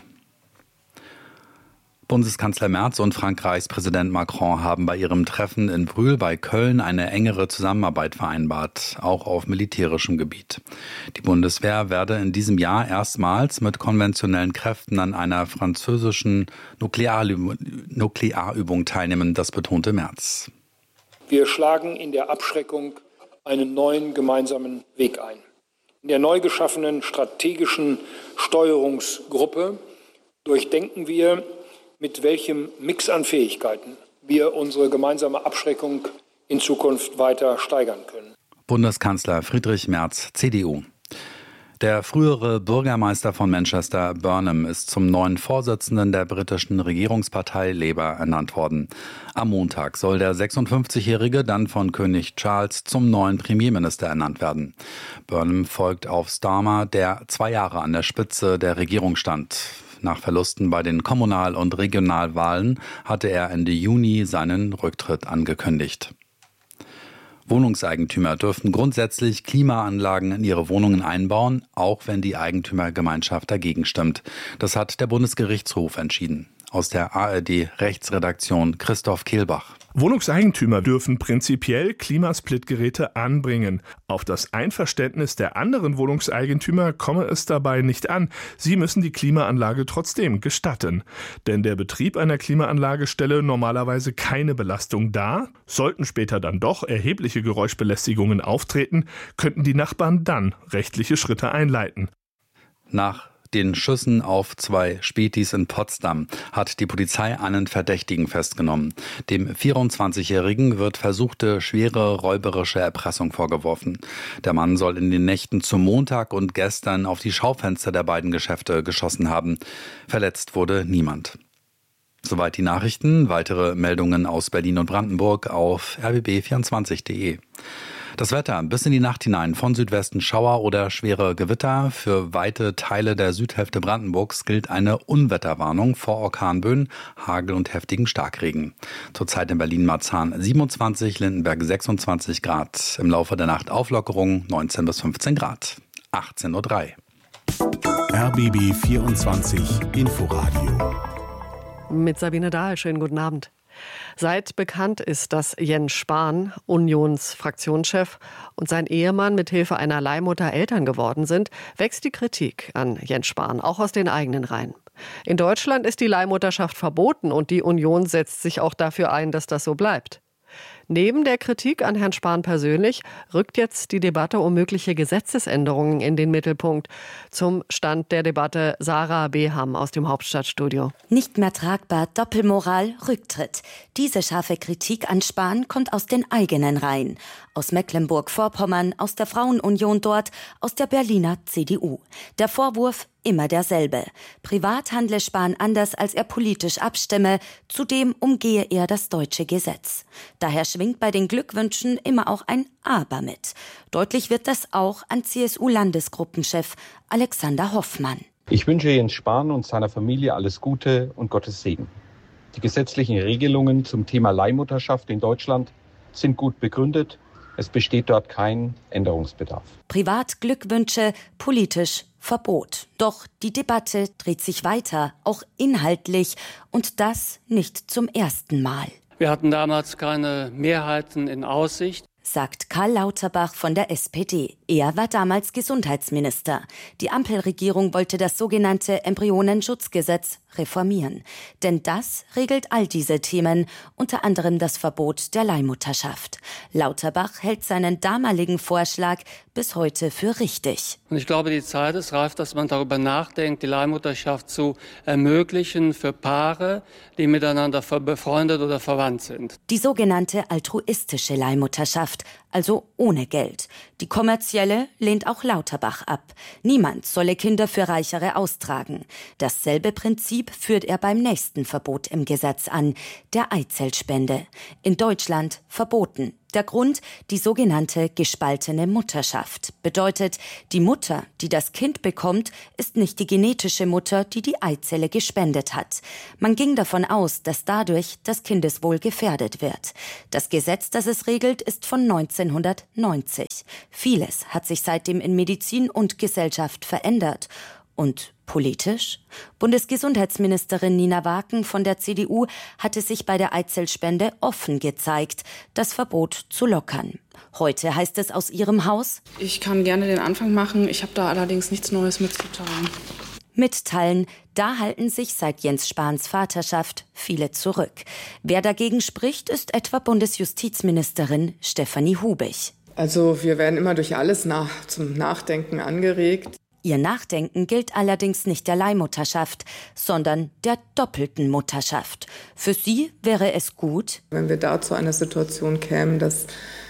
Bundeskanzler Merz und Frankreichs Präsident Macron haben bei ihrem Treffen in Brühl bei Köln eine engere Zusammenarbeit vereinbart, auch auf militärischem Gebiet. Die Bundeswehr werde in diesem Jahr erstmals mit konventionellen Kräften an einer französischen Nuklearübung, Nuklearübung teilnehmen, das betonte Merz. Wir schlagen in der Abschreckung einen neuen gemeinsamen Weg ein. In der neu geschaffenen strategischen Steuerungsgruppe durchdenken wir, mit welchem Mix an Fähigkeiten wir unsere gemeinsame Abschreckung in Zukunft weiter steigern können. Bundeskanzler Friedrich Merz, C D U. Der frühere Bürgermeister von Manchester, Burnham, ist zum neuen Vorsitzenden der britischen Regierungspartei Labour ernannt worden. Am Montag soll der sechsundfünfzigjährige dann von König Charles zum neuen Premierminister ernannt werden. Burnham folgt auf Starmer, der zwei Jahre an der Spitze der Regierung stand. Nach Verlusten bei den Kommunal- und Regionalwahlen hatte er Ende Juni seinen Rücktritt angekündigt. Wohnungseigentümer dürften grundsätzlich Klimaanlagen in ihre Wohnungen einbauen, auch wenn die Eigentümergemeinschaft dagegen stimmt. Das hat der Bundesgerichtshof entschieden. Aus der A R D-Rechtsredaktion Christoph Kehlbach. Wohnungseigentümer dürfen prinzipiell Klimasplitgeräte anbringen. Auf das Einverständnis der anderen Wohnungseigentümer komme es dabei nicht an. Sie müssen die Klimaanlage trotzdem gestatten. Denn der Betrieb einer Klimaanlage stelle normalerweise keine Belastung dar. Sollten später dann doch erhebliche Geräuschbelästigungen auftreten, könnten die Nachbarn dann rechtliche Schritte einleiten. Nach den Schüssen auf zwei Spätis in Potsdam hat die Polizei einen Verdächtigen festgenommen. Dem vierundzwanzigjährigen wird versuchte schwere räuberische Erpressung vorgeworfen. Der Mann soll in den Nächten zum Montag und gestern auf die Schaufenster der beiden Geschäfte geschossen haben. Verletzt wurde niemand. Soweit die Nachrichten. Weitere Meldungen aus Berlin und Brandenburg auf r b b vierundzwanzig punkt de. Das Wetter bis in die Nacht hinein, von Südwesten Schauer oder schwere Gewitter. Für weite Teile der Südhälfte Brandenburgs gilt eine Unwetterwarnung vor Orkanböen, Hagel und heftigen Starkregen. Zurzeit in Berlin-Marzahn siebenundzwanzig, Lindenberg sechsundzwanzig Grad. Im Laufe der Nacht Auflockerung neunzehn bis fünfzehn Grad. achtzehn Uhr drei. R B B vierundzwanzig Inforadio. Mit Sabine Dahl, schönen guten Abend. Seit bekannt ist, dass Jens Spahn, Unionsfraktionschef, und sein Ehemann mit Hilfe einer Leihmutter Eltern geworden sind, wächst die Kritik an Jens Spahn, auch aus den eigenen Reihen. In Deutschland ist die Leihmutterschaft verboten und die Union setzt sich auch dafür ein, dass das so bleibt. Neben der Kritik an Herrn Spahn persönlich rückt jetzt die Debatte um mögliche Gesetzesänderungen in den Mittelpunkt. Zum Stand der Debatte Sarah Beham aus dem Hauptstadtstudio. Nicht mehr tragbar, Doppelmoral, Rücktritt. Diese scharfe Kritik an Spahn kommt aus den eigenen Reihen. Aus Mecklenburg-Vorpommern, aus der Frauenunion dort, aus der Berliner C D U. Der Vorwurf immer derselbe. Privat handle Spahn anders, als er politisch abstimme. Zudem umgehe er das deutsche Gesetz. Daher schwingt bei den Glückwünschen immer auch ein Aber mit. Deutlich wird das auch an C S U-Landesgruppenchef Alexander Hoffmann. Ich wünsche Jens Spahn und seiner Familie alles Gute und Gottes Segen. Die gesetzlichen Regelungen zum Thema Leihmutterschaft in Deutschland sind gut begründet. Es besteht dort kein Änderungsbedarf. Privat Glückwünsche, politisch Verbot. Doch die Debatte dreht sich weiter, auch inhaltlich, und das nicht zum ersten Mal. Wir hatten damals keine Mehrheiten in Aussicht, sagt Karl Lauterbach von der S P D. Er war damals Gesundheitsminister. Die Ampelregierung wollte das sogenannte Embryonenschutzgesetz reformieren. Denn das regelt all diese Themen, unter anderem das Verbot der Leihmutterschaft. Lauterbach hält seinen damaligen Vorschlag bis heute für richtig. Und ich glaube, die Zeit ist reif, dass man darüber nachdenkt, die Leihmutterschaft zu ermöglichen für Paare, die miteinander befreundet oder verwandt sind. Die sogenannte altruistische Leihmutterschaft, also ohne Geld. Die kommerzielle lehnt auch Lauterbach ab. Niemand solle Kinder für Reichere austragen. Dasselbe Prinzip führt er beim nächsten Verbot im Gesetz an, der Eizellspende. In Deutschland verboten. Der Grund, die sogenannte gespaltene Mutterschaft. Bedeutet, die Mutter, die das Kind bekommt, ist nicht die genetische Mutter, die die Eizelle gespendet hat. Man ging davon aus, dass dadurch das Kindeswohl gefährdet wird. Das Gesetz, das es regelt, ist von neunzehnhundertneunzig. Vieles hat sich seitdem in Medizin und Gesellschaft verändert. Und politisch? Bundesgesundheitsministerin Nina Waken von der C D U hatte sich bei der Eizellspende offen gezeigt, das Verbot zu lockern. Heute heißt es aus ihrem Haus: Ich kann gerne den Anfang machen, ich habe da allerdings nichts Neues mitzuteilen. Mitteilen, da halten sich seit Jens Spahns Vaterschaft viele zurück. Wer dagegen spricht, ist etwa Bundesjustizministerin Stefanie Hubig. Also wir werden immer durch alles nach, zum Nachdenken angeregt. Ihr Nachdenken gilt allerdings nicht der Leihmutterschaft, sondern der doppelten Mutterschaft. Für sie wäre es gut, wenn wir da zu einer Situation kämen, dass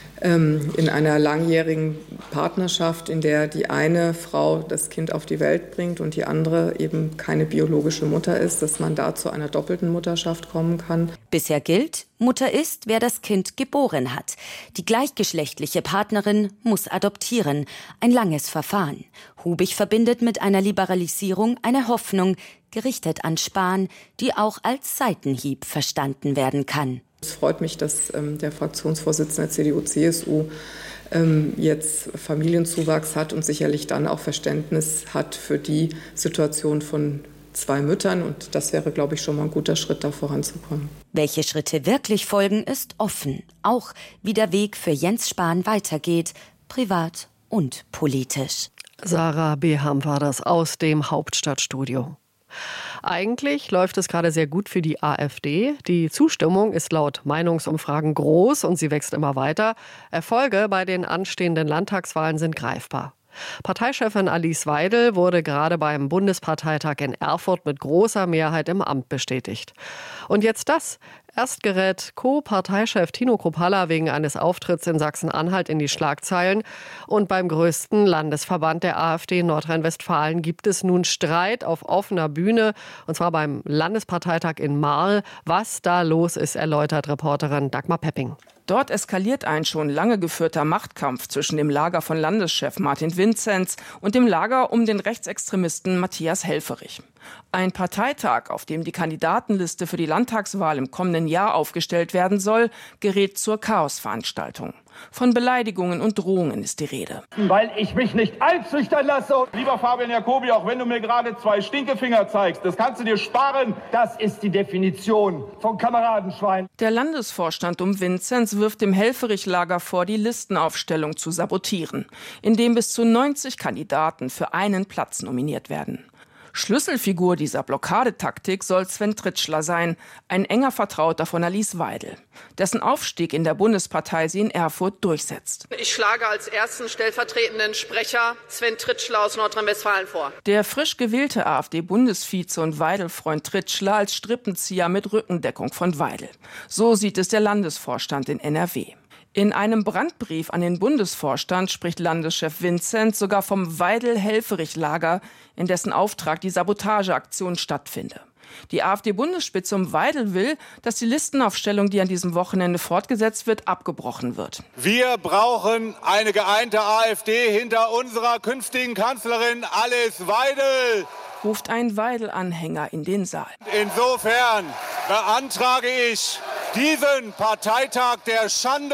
ähm, in einer langjährigen Partnerschaft, in der die eine Frau das Kind auf die Welt bringt und die andere eben keine biologische Mutter ist, dass man da zu einer doppelten Mutterschaft kommen kann. Bisher gilt, Mutter ist, wer das Kind geboren hat. Die gleichgeschlechtliche Partnerin muss adoptieren. Ein langes Verfahren. Hubig verbindet mit einer Liberalisierung eine Hoffnung, gerichtet an Spahn, die auch als Seitenhieb verstanden werden kann. Es freut mich, dass ähm, der Fraktionsvorsitzende C D U C S U ähm, jetzt Familienzuwachs hat und sicherlich dann auch Verständnis hat für die Situation von zwei Müttern. Und das wäre, glaube ich, schon mal ein guter Schritt, da voranzukommen. Welche Schritte wirklich folgen, ist offen. Auch wie der Weg für Jens Spahn weitergeht, privat und politisch. Sarah Beham war das aus dem Hauptstadtstudio. Eigentlich läuft es gerade sehr gut für die AfD. Die Zustimmung ist laut Meinungsumfragen groß und sie wächst immer weiter. Erfolge bei den anstehenden Landtagswahlen sind greifbar. Parteichefin Alice Weidel wurde gerade beim Bundesparteitag in Erfurt mit großer Mehrheit im Amt bestätigt. Und jetzt das. Erst gerät Co-Parteichef Tino Kruppalla wegen eines Auftritts in Sachsen-Anhalt in die Schlagzeilen. Und beim größten Landesverband der AfD in Nordrhein-Westfalen gibt es nun Streit auf offener Bühne. Und zwar beim Landesparteitag in Marl. Was da los ist, erläutert Reporterin Dagmar Pepping. Dort eskaliert ein schon lange geführter Machtkampf zwischen dem Lager von Landeschef Martin Vinzenz und dem Lager um den Rechtsextremisten Matthias Helfferich. Ein Parteitag, auf dem die Kandidatenliste für die Landtagswahl im kommenden Jahr aufgestellt werden soll, gerät zur Chaosveranstaltung. Von Beleidigungen und Drohungen ist die Rede. Weil ich mich nicht einschüchtern lasse. Lieber Fabian Jacobi, auch wenn du mir gerade zwei Stinkefinger zeigst, das kannst du dir sparen. Das ist die Definition von Kameradenschwein. Der Landesvorstand um Vinzenz wirft dem Helfferich-Lager vor, die Listenaufstellung zu sabotieren, indem bis zu neunzig Kandidaten für einen Platz nominiert werden. Schlüsselfigur dieser Blockadetaktik soll Sven Tritschler sein, ein enger Vertrauter von Alice Weidel, dessen Aufstieg in der Bundespartei sie in Erfurt durchsetzt. Ich schlage als ersten stellvertretenden Sprecher Sven Tritschler aus Nordrhein-Westfalen vor. Der frisch gewählte AfD-Bundesvize und Weidel-Freund Tritschler als Strippenzieher mit Rückendeckung von Weidel. So sieht es der Landesvorstand in N R W. In einem Brandbrief an den Bundesvorstand spricht Landeschef Vinzenz sogar vom Weidel-Helfferich-Lager, in dessen Auftrag die Sabotageaktion stattfinde. Die AfD-Bundesspitze um Weidel will, dass die Listenaufstellung, die an diesem Wochenende fortgesetzt wird, abgebrochen wird. Wir brauchen eine geeinte AfD hinter unserer künftigen Kanzlerin Alice Weidel, ruft ein Weidel-Anhänger in den Saal. Insofern beantrage ich, diesen Parteitag der Schande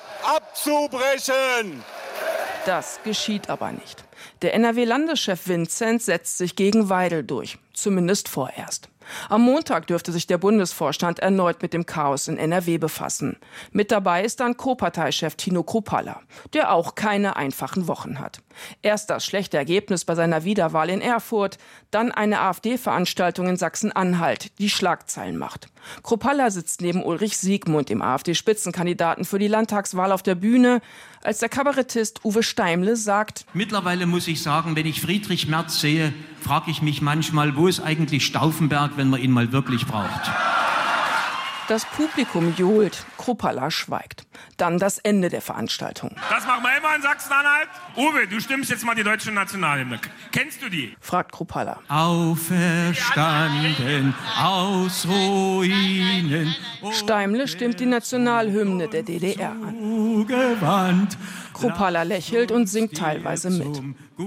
abzubrechen. Das geschieht aber nicht. Der N R W-Landeschef Vinzenz setzt sich gegen Weidel durch, zumindest vorerst. Am Montag dürfte sich der Bundesvorstand erneut mit dem Chaos in N R W befassen. Mit dabei ist dann Co-Parteichef Tino Kruppalla, der auch keine einfachen Wochen hat. Erst das schlechte Ergebnis bei seiner Wiederwahl in Erfurt, dann eine AfD-Veranstaltung in Sachsen-Anhalt, die Schlagzeilen macht. Kruppalla sitzt neben Ulrich Siegmund, dem AfD-Spitzenkandidaten für die Landtagswahl, auf der Bühne, als der Kabarettist Uwe Steimle sagt: Mittlerweile muss ich sagen, wenn ich Friedrich Merz sehe, frage ich mich manchmal, wo ist eigentlich Stauffenberg, wenn man ihn mal wirklich braucht. Das Publikum johlt, Kruppalla schweigt. Dann das Ende der Veranstaltung. Das machen wir immer in Sachsen-Anhalt. Uwe, du stimmst jetzt mal die deutsche Nationalhymne. Kennst du die? Fragt Kruppalla. Auferstanden aus Ruinen. Steimle stimmt die Nationalhymne der D D R an. Kruppalla lächelt und singt teilweise mit.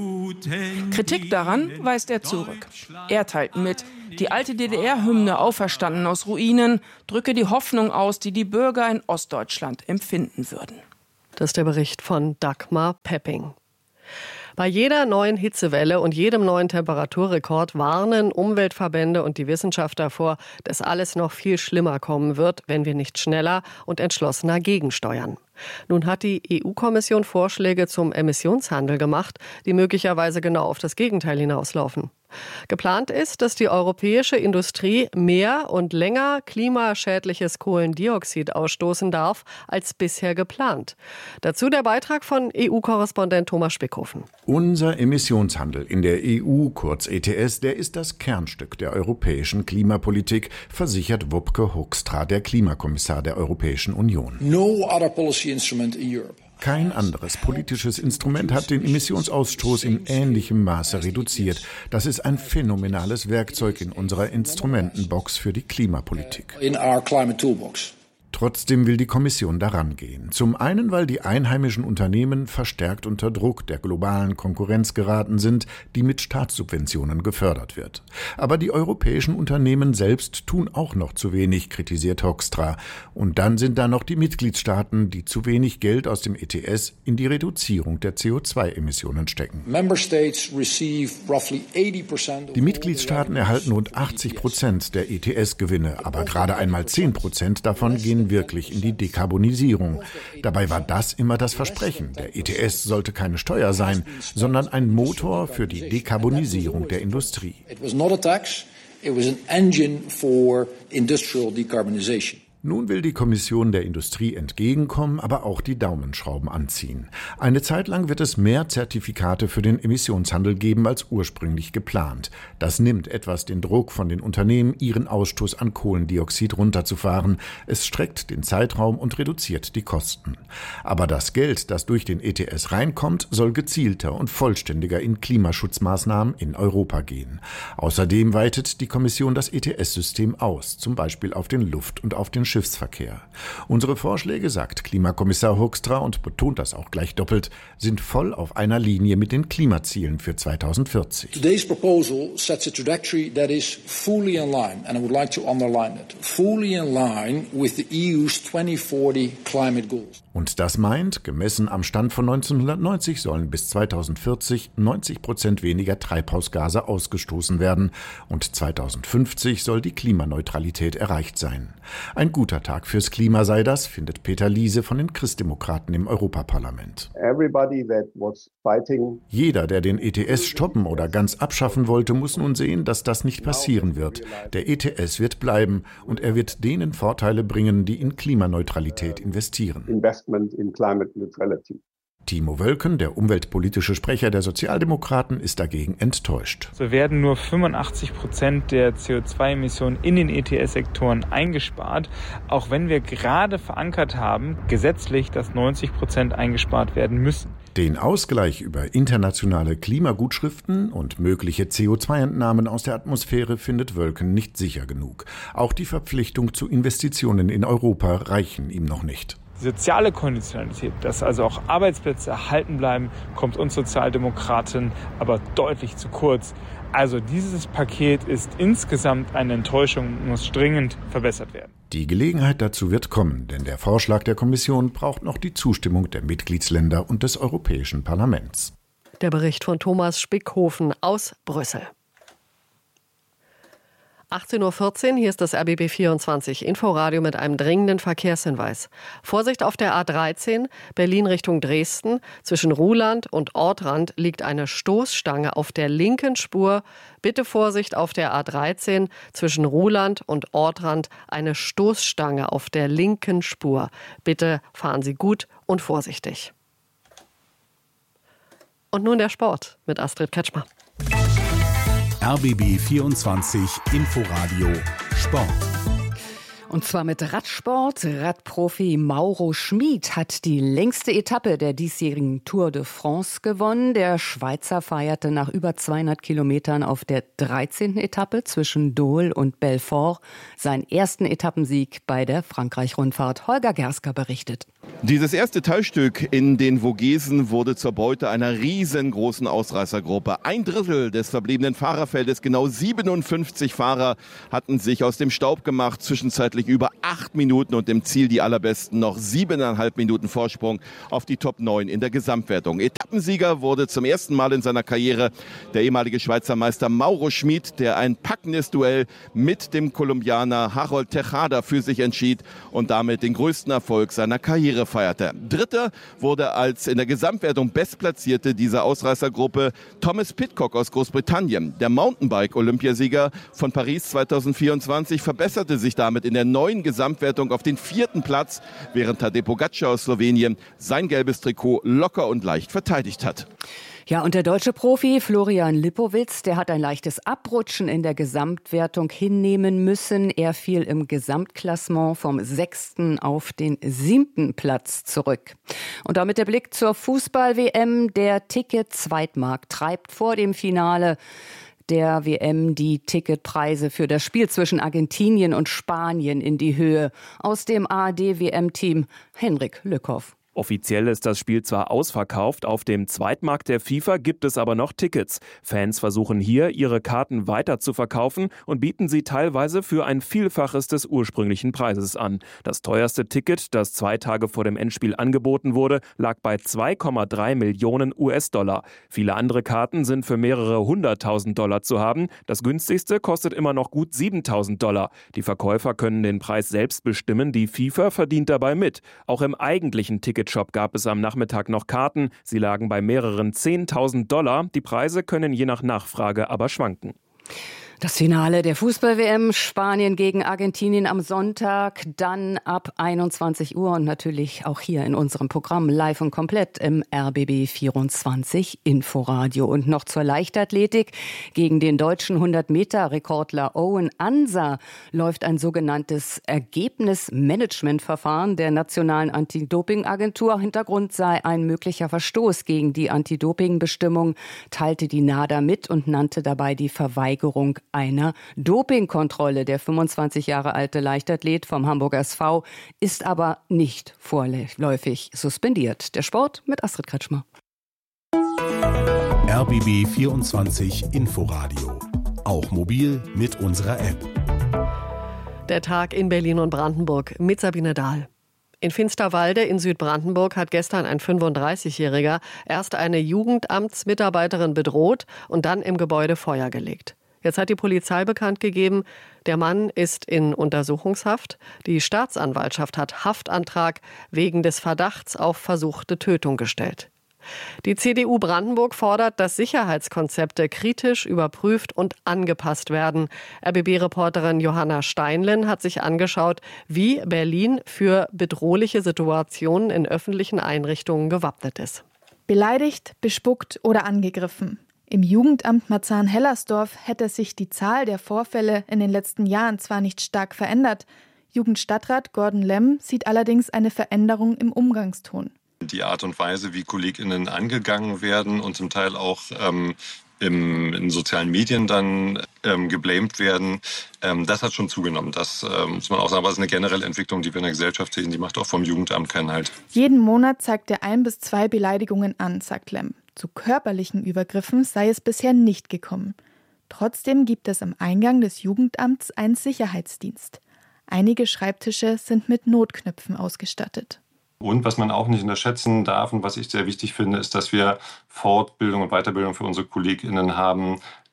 Kritik daran weist er zurück. Er teilt mit, die alte D D R-Hymne Auferstanden aus Ruinen drücke die Hoffnung aus, die die Bürger in Ostdeutschland empfinden würden. Das ist der Bericht von Dagmar Pepping. Bei jeder neuen Hitzewelle und jedem neuen Temperaturrekord warnen Umweltverbände und die Wissenschaft davor, dass alles noch viel schlimmer kommen wird, wenn wir nicht schneller und entschlossener gegensteuern. Nun hat die E U-Kommission Vorschläge zum Emissionshandel gemacht, die möglicherweise genau auf das Gegenteil hinauslaufen. Geplant ist, dass die europäische Industrie mehr und länger klimaschädliches Kohlendioxid ausstoßen darf als bisher geplant. Dazu der Beitrag von E U-Korrespondent Thomas Spickhofen. Unser Emissionshandel in der E U, kurz E T S, der ist das Kernstück der europäischen Klimapolitik, versichert Wopke Hoekstra, der Klimakommissar der Europäischen Union. No other policy instrument in Europe. Kein anderes politisches Instrument hat den Emissionsausstoß in ähnlichem Maße reduziert. Das ist ein phänomenales Werkzeug in unserer Instrumentenbox für die Klimapolitik. In our climate toolbox. Trotzdem will die Kommission daran gehen. Zum einen, weil die einheimischen Unternehmen verstärkt unter Druck der globalen Konkurrenz geraten sind, die mit Staatssubventionen gefördert wird. Aber die europäischen Unternehmen selbst tun auch noch zu wenig, kritisiert Hoekstra. Und dann sind da noch die Mitgliedstaaten, die zu wenig Geld aus dem E T S in die Reduzierung der C O zwei Emissionen stecken. Die Mitgliedstaaten erhalten rund achtzig Prozent der E T S-Gewinne, aber gerade einmal zehn Prozent davon gehen wirklich in die Dekarbonisierung. Dabei war das immer das Versprechen. Der E T S sollte keine Steuer sein, sondern ein Motor für die Dekarbonisierung der Industrie. It was not a tax, it was an engine for industrial decarbonization. Nun will die Kommission der Industrie entgegenkommen, aber auch die Daumenschrauben anziehen. Eine Zeit lang wird es mehr Zertifikate für den Emissionshandel geben als ursprünglich geplant. Das nimmt etwas den Druck von den Unternehmen, ihren Ausstoß an Kohlendioxid runterzufahren. Es streckt den Zeitraum und reduziert die Kosten. Aber das Geld, das durch den E T S reinkommt, soll gezielter und vollständiger in Klimaschutzmaßnahmen in Europa gehen. Außerdem weitet die Kommission das E T S-System aus, zum Beispiel auf den Luft- und auf den Schiffsverkehr. Unsere Vorschläge, sagt Klimakommissar Hoekstra und betont das auch gleich doppelt, sind voll auf einer Linie mit den Klimazielen für zweitausendvierzig. Today's proposal sets a trajectory that is fully in line, and I would like to underline it, fully in line with the E U's twenty forty climate goals. Und das meint, gemessen am Stand von neunzehnhundertneunzig sollen bis zweitausendvierzig neunzig Prozent weniger Treibhausgase ausgestoßen werden und zweitausendfünfzig soll die Klimaneutralität erreicht sein. Ein guter Tag fürs Klima sei das, findet Peter Liese von den Christdemokraten im Europaparlament. Jeder, der den E T S stoppen oder ganz abschaffen wollte, muss nun sehen, dass das nicht passieren wird. Der E T S wird bleiben und er wird denen Vorteile bringen, die in Klimaneutralität investieren. In climate neutrality. Timo Wölken, der umweltpolitische Sprecher der Sozialdemokraten, ist dagegen enttäuscht. So werden nur fünfundachtzig Prozent der C O zwei Emissionen in den E T S-Sektoren eingespart, auch wenn wir gerade verankert haben, gesetzlich, dass neunzig Prozent eingespart werden müssen. Den Ausgleich über internationale Klimagutschriften und mögliche C O zwei Entnahmen aus der Atmosphäre findet Wölken nicht sicher genug. Auch die Verpflichtung zu Investitionen in Europa reichen ihm noch nicht. Die soziale Konditionalität, dass also auch Arbeitsplätze erhalten bleiben, kommt uns Sozialdemokraten aber deutlich zu kurz. Also dieses Paket ist insgesamt eine Enttäuschung und muss dringend verbessert werden. Die Gelegenheit dazu wird kommen, denn der Vorschlag der Kommission braucht noch die Zustimmung der Mitgliedsländer und des Europäischen Parlaments. Der Bericht von Thomas Spickhofen aus Brüssel. achtzehn Uhr vierzehn, hier ist das R B B vierundzwanzig Inforadio mit einem dringenden Verkehrshinweis. Vorsicht auf der A dreizehn, Berlin Richtung Dresden. Zwischen Ruhland und Ortrand liegt eine Stoßstange auf der linken Spur. Bitte Vorsicht auf der A dreizehn, zwischen Ruhland und Ortrand eine Stoßstange auf der linken Spur. Bitte fahren Sie gut und vorsichtig. Und nun der Sport mit Astrid Kretschmer. R B B vierundzwanzig Inforadio Sport. Und zwar mit Radsport. Radprofi Mauro Schmid hat die längste Etappe der diesjährigen Tour de France gewonnen. Der Schweizer feierte nach über zweihundert Kilometern auf der dreizehnten Etappe zwischen Dole und Belfort seinen ersten Etappensieg bei der Frankreich-Rundfahrt. Holger Gersker berichtet. Dieses erste Teilstück in den Vogesen wurde zur Beute einer riesengroßen Ausreißergruppe. Ein Drittel des verbliebenen Fahrerfeldes, genau siebenundfünfzig Fahrer, hatten sich aus dem Staub gemacht, zwischenzeitlich über acht Minuten und im Ziel die allerbesten noch siebeneinhalb Minuten Vorsprung auf die Top neun in der Gesamtwertung. Etappensieger wurde zum ersten Mal in seiner Karriere der ehemalige Schweizer Meister Mauro Schmid, der ein packendes Duell mit dem Kolumbianer Harold Tejada für sich entschied und damit den größten Erfolg seiner Karriere feierte. Dritter wurde als in der Gesamtwertung Bestplatzierte dieser Ausreißergruppe Thomas Pidcock aus Großbritannien. Der Mountainbike-Olympiasieger von Paris zweitausendvierundzwanzig verbesserte sich damit in der neuen Gesamtwertung auf den vierten Platz, während Tadej Pogačar aus Slowenien sein gelbes Trikot locker und leicht verteidigt hat. Ja, und der deutsche Profi Florian Lipowitz, der hat ein leichtes Abrutschen in der Gesamtwertung hinnehmen müssen. Er fiel im Gesamtklassement vom sechsten auf den siebten Platz zurück. Und damit der Blick zur Fußball-W M. Der Ticket-Zweitmarkt treibt vor dem Finale der W M die Ticketpreise für das Spiel zwischen Argentinien und Spanien in die Höhe. Aus dem A R D-W M-Team Henrik Lückhoff. Offiziell ist das Spiel zwar ausverkauft, auf dem Zweitmarkt der FIFA gibt es aber noch Tickets. Fans versuchen hier, ihre Karten weiter zu verkaufen und bieten sie teilweise für ein Vielfaches des ursprünglichen Preises an. Das teuerste Ticket, das zwei Tage vor dem Endspiel angeboten wurde, lag bei zwei Komma drei Millionen U S-Dollar. Viele andere Karten sind für mehrere hunderttausend Dollar zu haben. Das günstigste kostet immer noch gut siebentausend Dollar. Die Verkäufer können den Preis selbst bestimmen, die FIFA verdient dabei mit. Auch im eigentlichen Ticket Shop gab es am Nachmittag noch Karten. Sie lagen bei mehreren zehntausend Dollar. Die Preise können je nach Nachfrage aber schwanken. Das Finale der Fußball-W M, Spanien gegen Argentinien am Sonntag, dann ab einundzwanzig Uhr und natürlich auch hier in unserem Programm live und komplett im R B B vierundzwanzig Inforadio. Und noch zur Leichtathletik. Gegen den deutschen hundert-Meter-Rekordler Owen Ansa läuft ein sogenanntes Ergebnismanagementverfahren der Nationalen Anti-Doping-Agentur. Hintergrund sei ein möglicher Verstoß gegen die Anti-Doping-Bestimmung, teilte die NADA mit und nannte dabei die Verweigerung einer Dopingkontrolle. Der fünfundzwanzig Jahre alte Leichtathlet vom Hamburger S V ist aber nicht vorläufig suspendiert. Der Sport mit Astrid Kretschmer. R B B vierundzwanzig Inforadio. Auch mobil mit unserer App. Der Tag in Berlin und Brandenburg mit Sabine Dahl. In Finsterwalde in Südbrandenburg hat gestern ein fünfunddreißigjähriger erst eine Jugendamtsmitarbeiterin bedroht und dann im Gebäude Feuer gelegt. Jetzt hat die Polizei bekannt gegeben, der Mann ist in Untersuchungshaft. Die Staatsanwaltschaft hat Haftantrag wegen des Verdachts auf versuchte Tötung gestellt. Die C D U Brandenburg fordert, dass Sicherheitskonzepte kritisch überprüft und angepasst werden. R B B-Reporterin Johanna Steinlen hat sich angeschaut, wie Berlin für bedrohliche Situationen in öffentlichen Einrichtungen gewappnet ist. Beleidigt, bespuckt oder angegriffen. Im Jugendamt Marzahn-Hellersdorf hätte sich die Zahl der Vorfälle in den letzten Jahren zwar nicht stark verändert. Jugendstadtrat Gordon Lemm sieht allerdings eine Veränderung im Umgangston. Die Art und Weise, wie KollegInnen angegangen werden und zum Teil auch ähm, im, in sozialen Medien dann ähm, geblamed werden, ähm, das hat schon zugenommen. Das ähm, muss man auch sagen, aber es ist eine generelle Entwicklung, die wir in der Gesellschaft sehen, die macht auch vom Jugendamt keinen Halt. Jeden Monat zeigt er ein bis zwei Beleidigungen an, sagt Lemm. Zu körperlichen Übergriffen sei es bisher nicht gekommen. Trotzdem gibt es am Eingang des Jugendamts einen Sicherheitsdienst. Einige Schreibtische sind mit Notknöpfen ausgestattet. Und was man auch nicht unterschätzen darf und was ich sehr wichtig finde, ist, dass wir Fortbildung und Weiterbildung für unsere KollegInnen haben,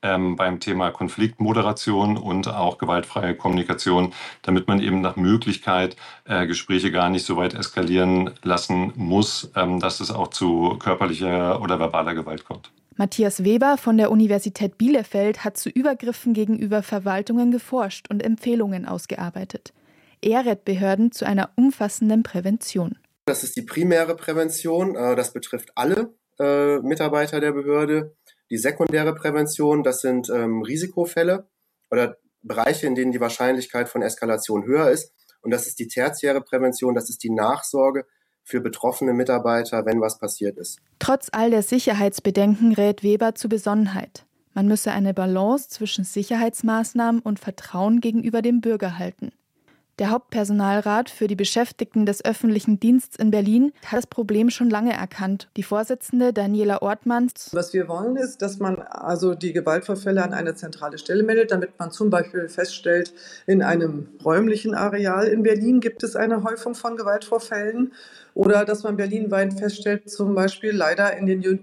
ähm, beim Thema Konfliktmoderation und auch gewaltfreie Kommunikation, damit man eben nach Möglichkeit äh, Gespräche gar nicht so weit eskalieren lassen muss, ähm, dass es auch zu körperlicher oder verbaler Gewalt kommt. Matthias Weber von der Universität Bielefeld hat zu Übergriffen gegenüber Verwaltungen geforscht und Empfehlungen ausgearbeitet. Er rät Behörden zu einer umfassenden Prävention. Das ist die primäre Prävention, das betrifft alle äh, Mitarbeiter der Behörde. Die sekundäre Prävention, das sind ähm, Risikofälle oder Bereiche, in denen die Wahrscheinlichkeit von Eskalation höher ist. Und das ist die tertiäre Prävention, das ist die Nachsorge für betroffene Mitarbeiter, wenn was passiert ist. Trotz all der Sicherheitsbedenken rät Weber zu Besonnenheit. Man müsse eine Balance zwischen Sicherheitsmaßnahmen und Vertrauen gegenüber dem Bürger halten. Der Hauptpersonalrat für die Beschäftigten des öffentlichen Dienstes in Berlin hat das Problem schon lange erkannt. Die Vorsitzende Daniela Ortmann. Was wir wollen ist, dass man also die Gewaltvorfälle an eine zentrale Stelle meldet, damit man zum Beispiel feststellt, in einem räumlichen Areal in Berlin gibt es eine Häufung von Gewaltvorfällen oder dass man berlinweit feststellt, zum Beispiel leider in den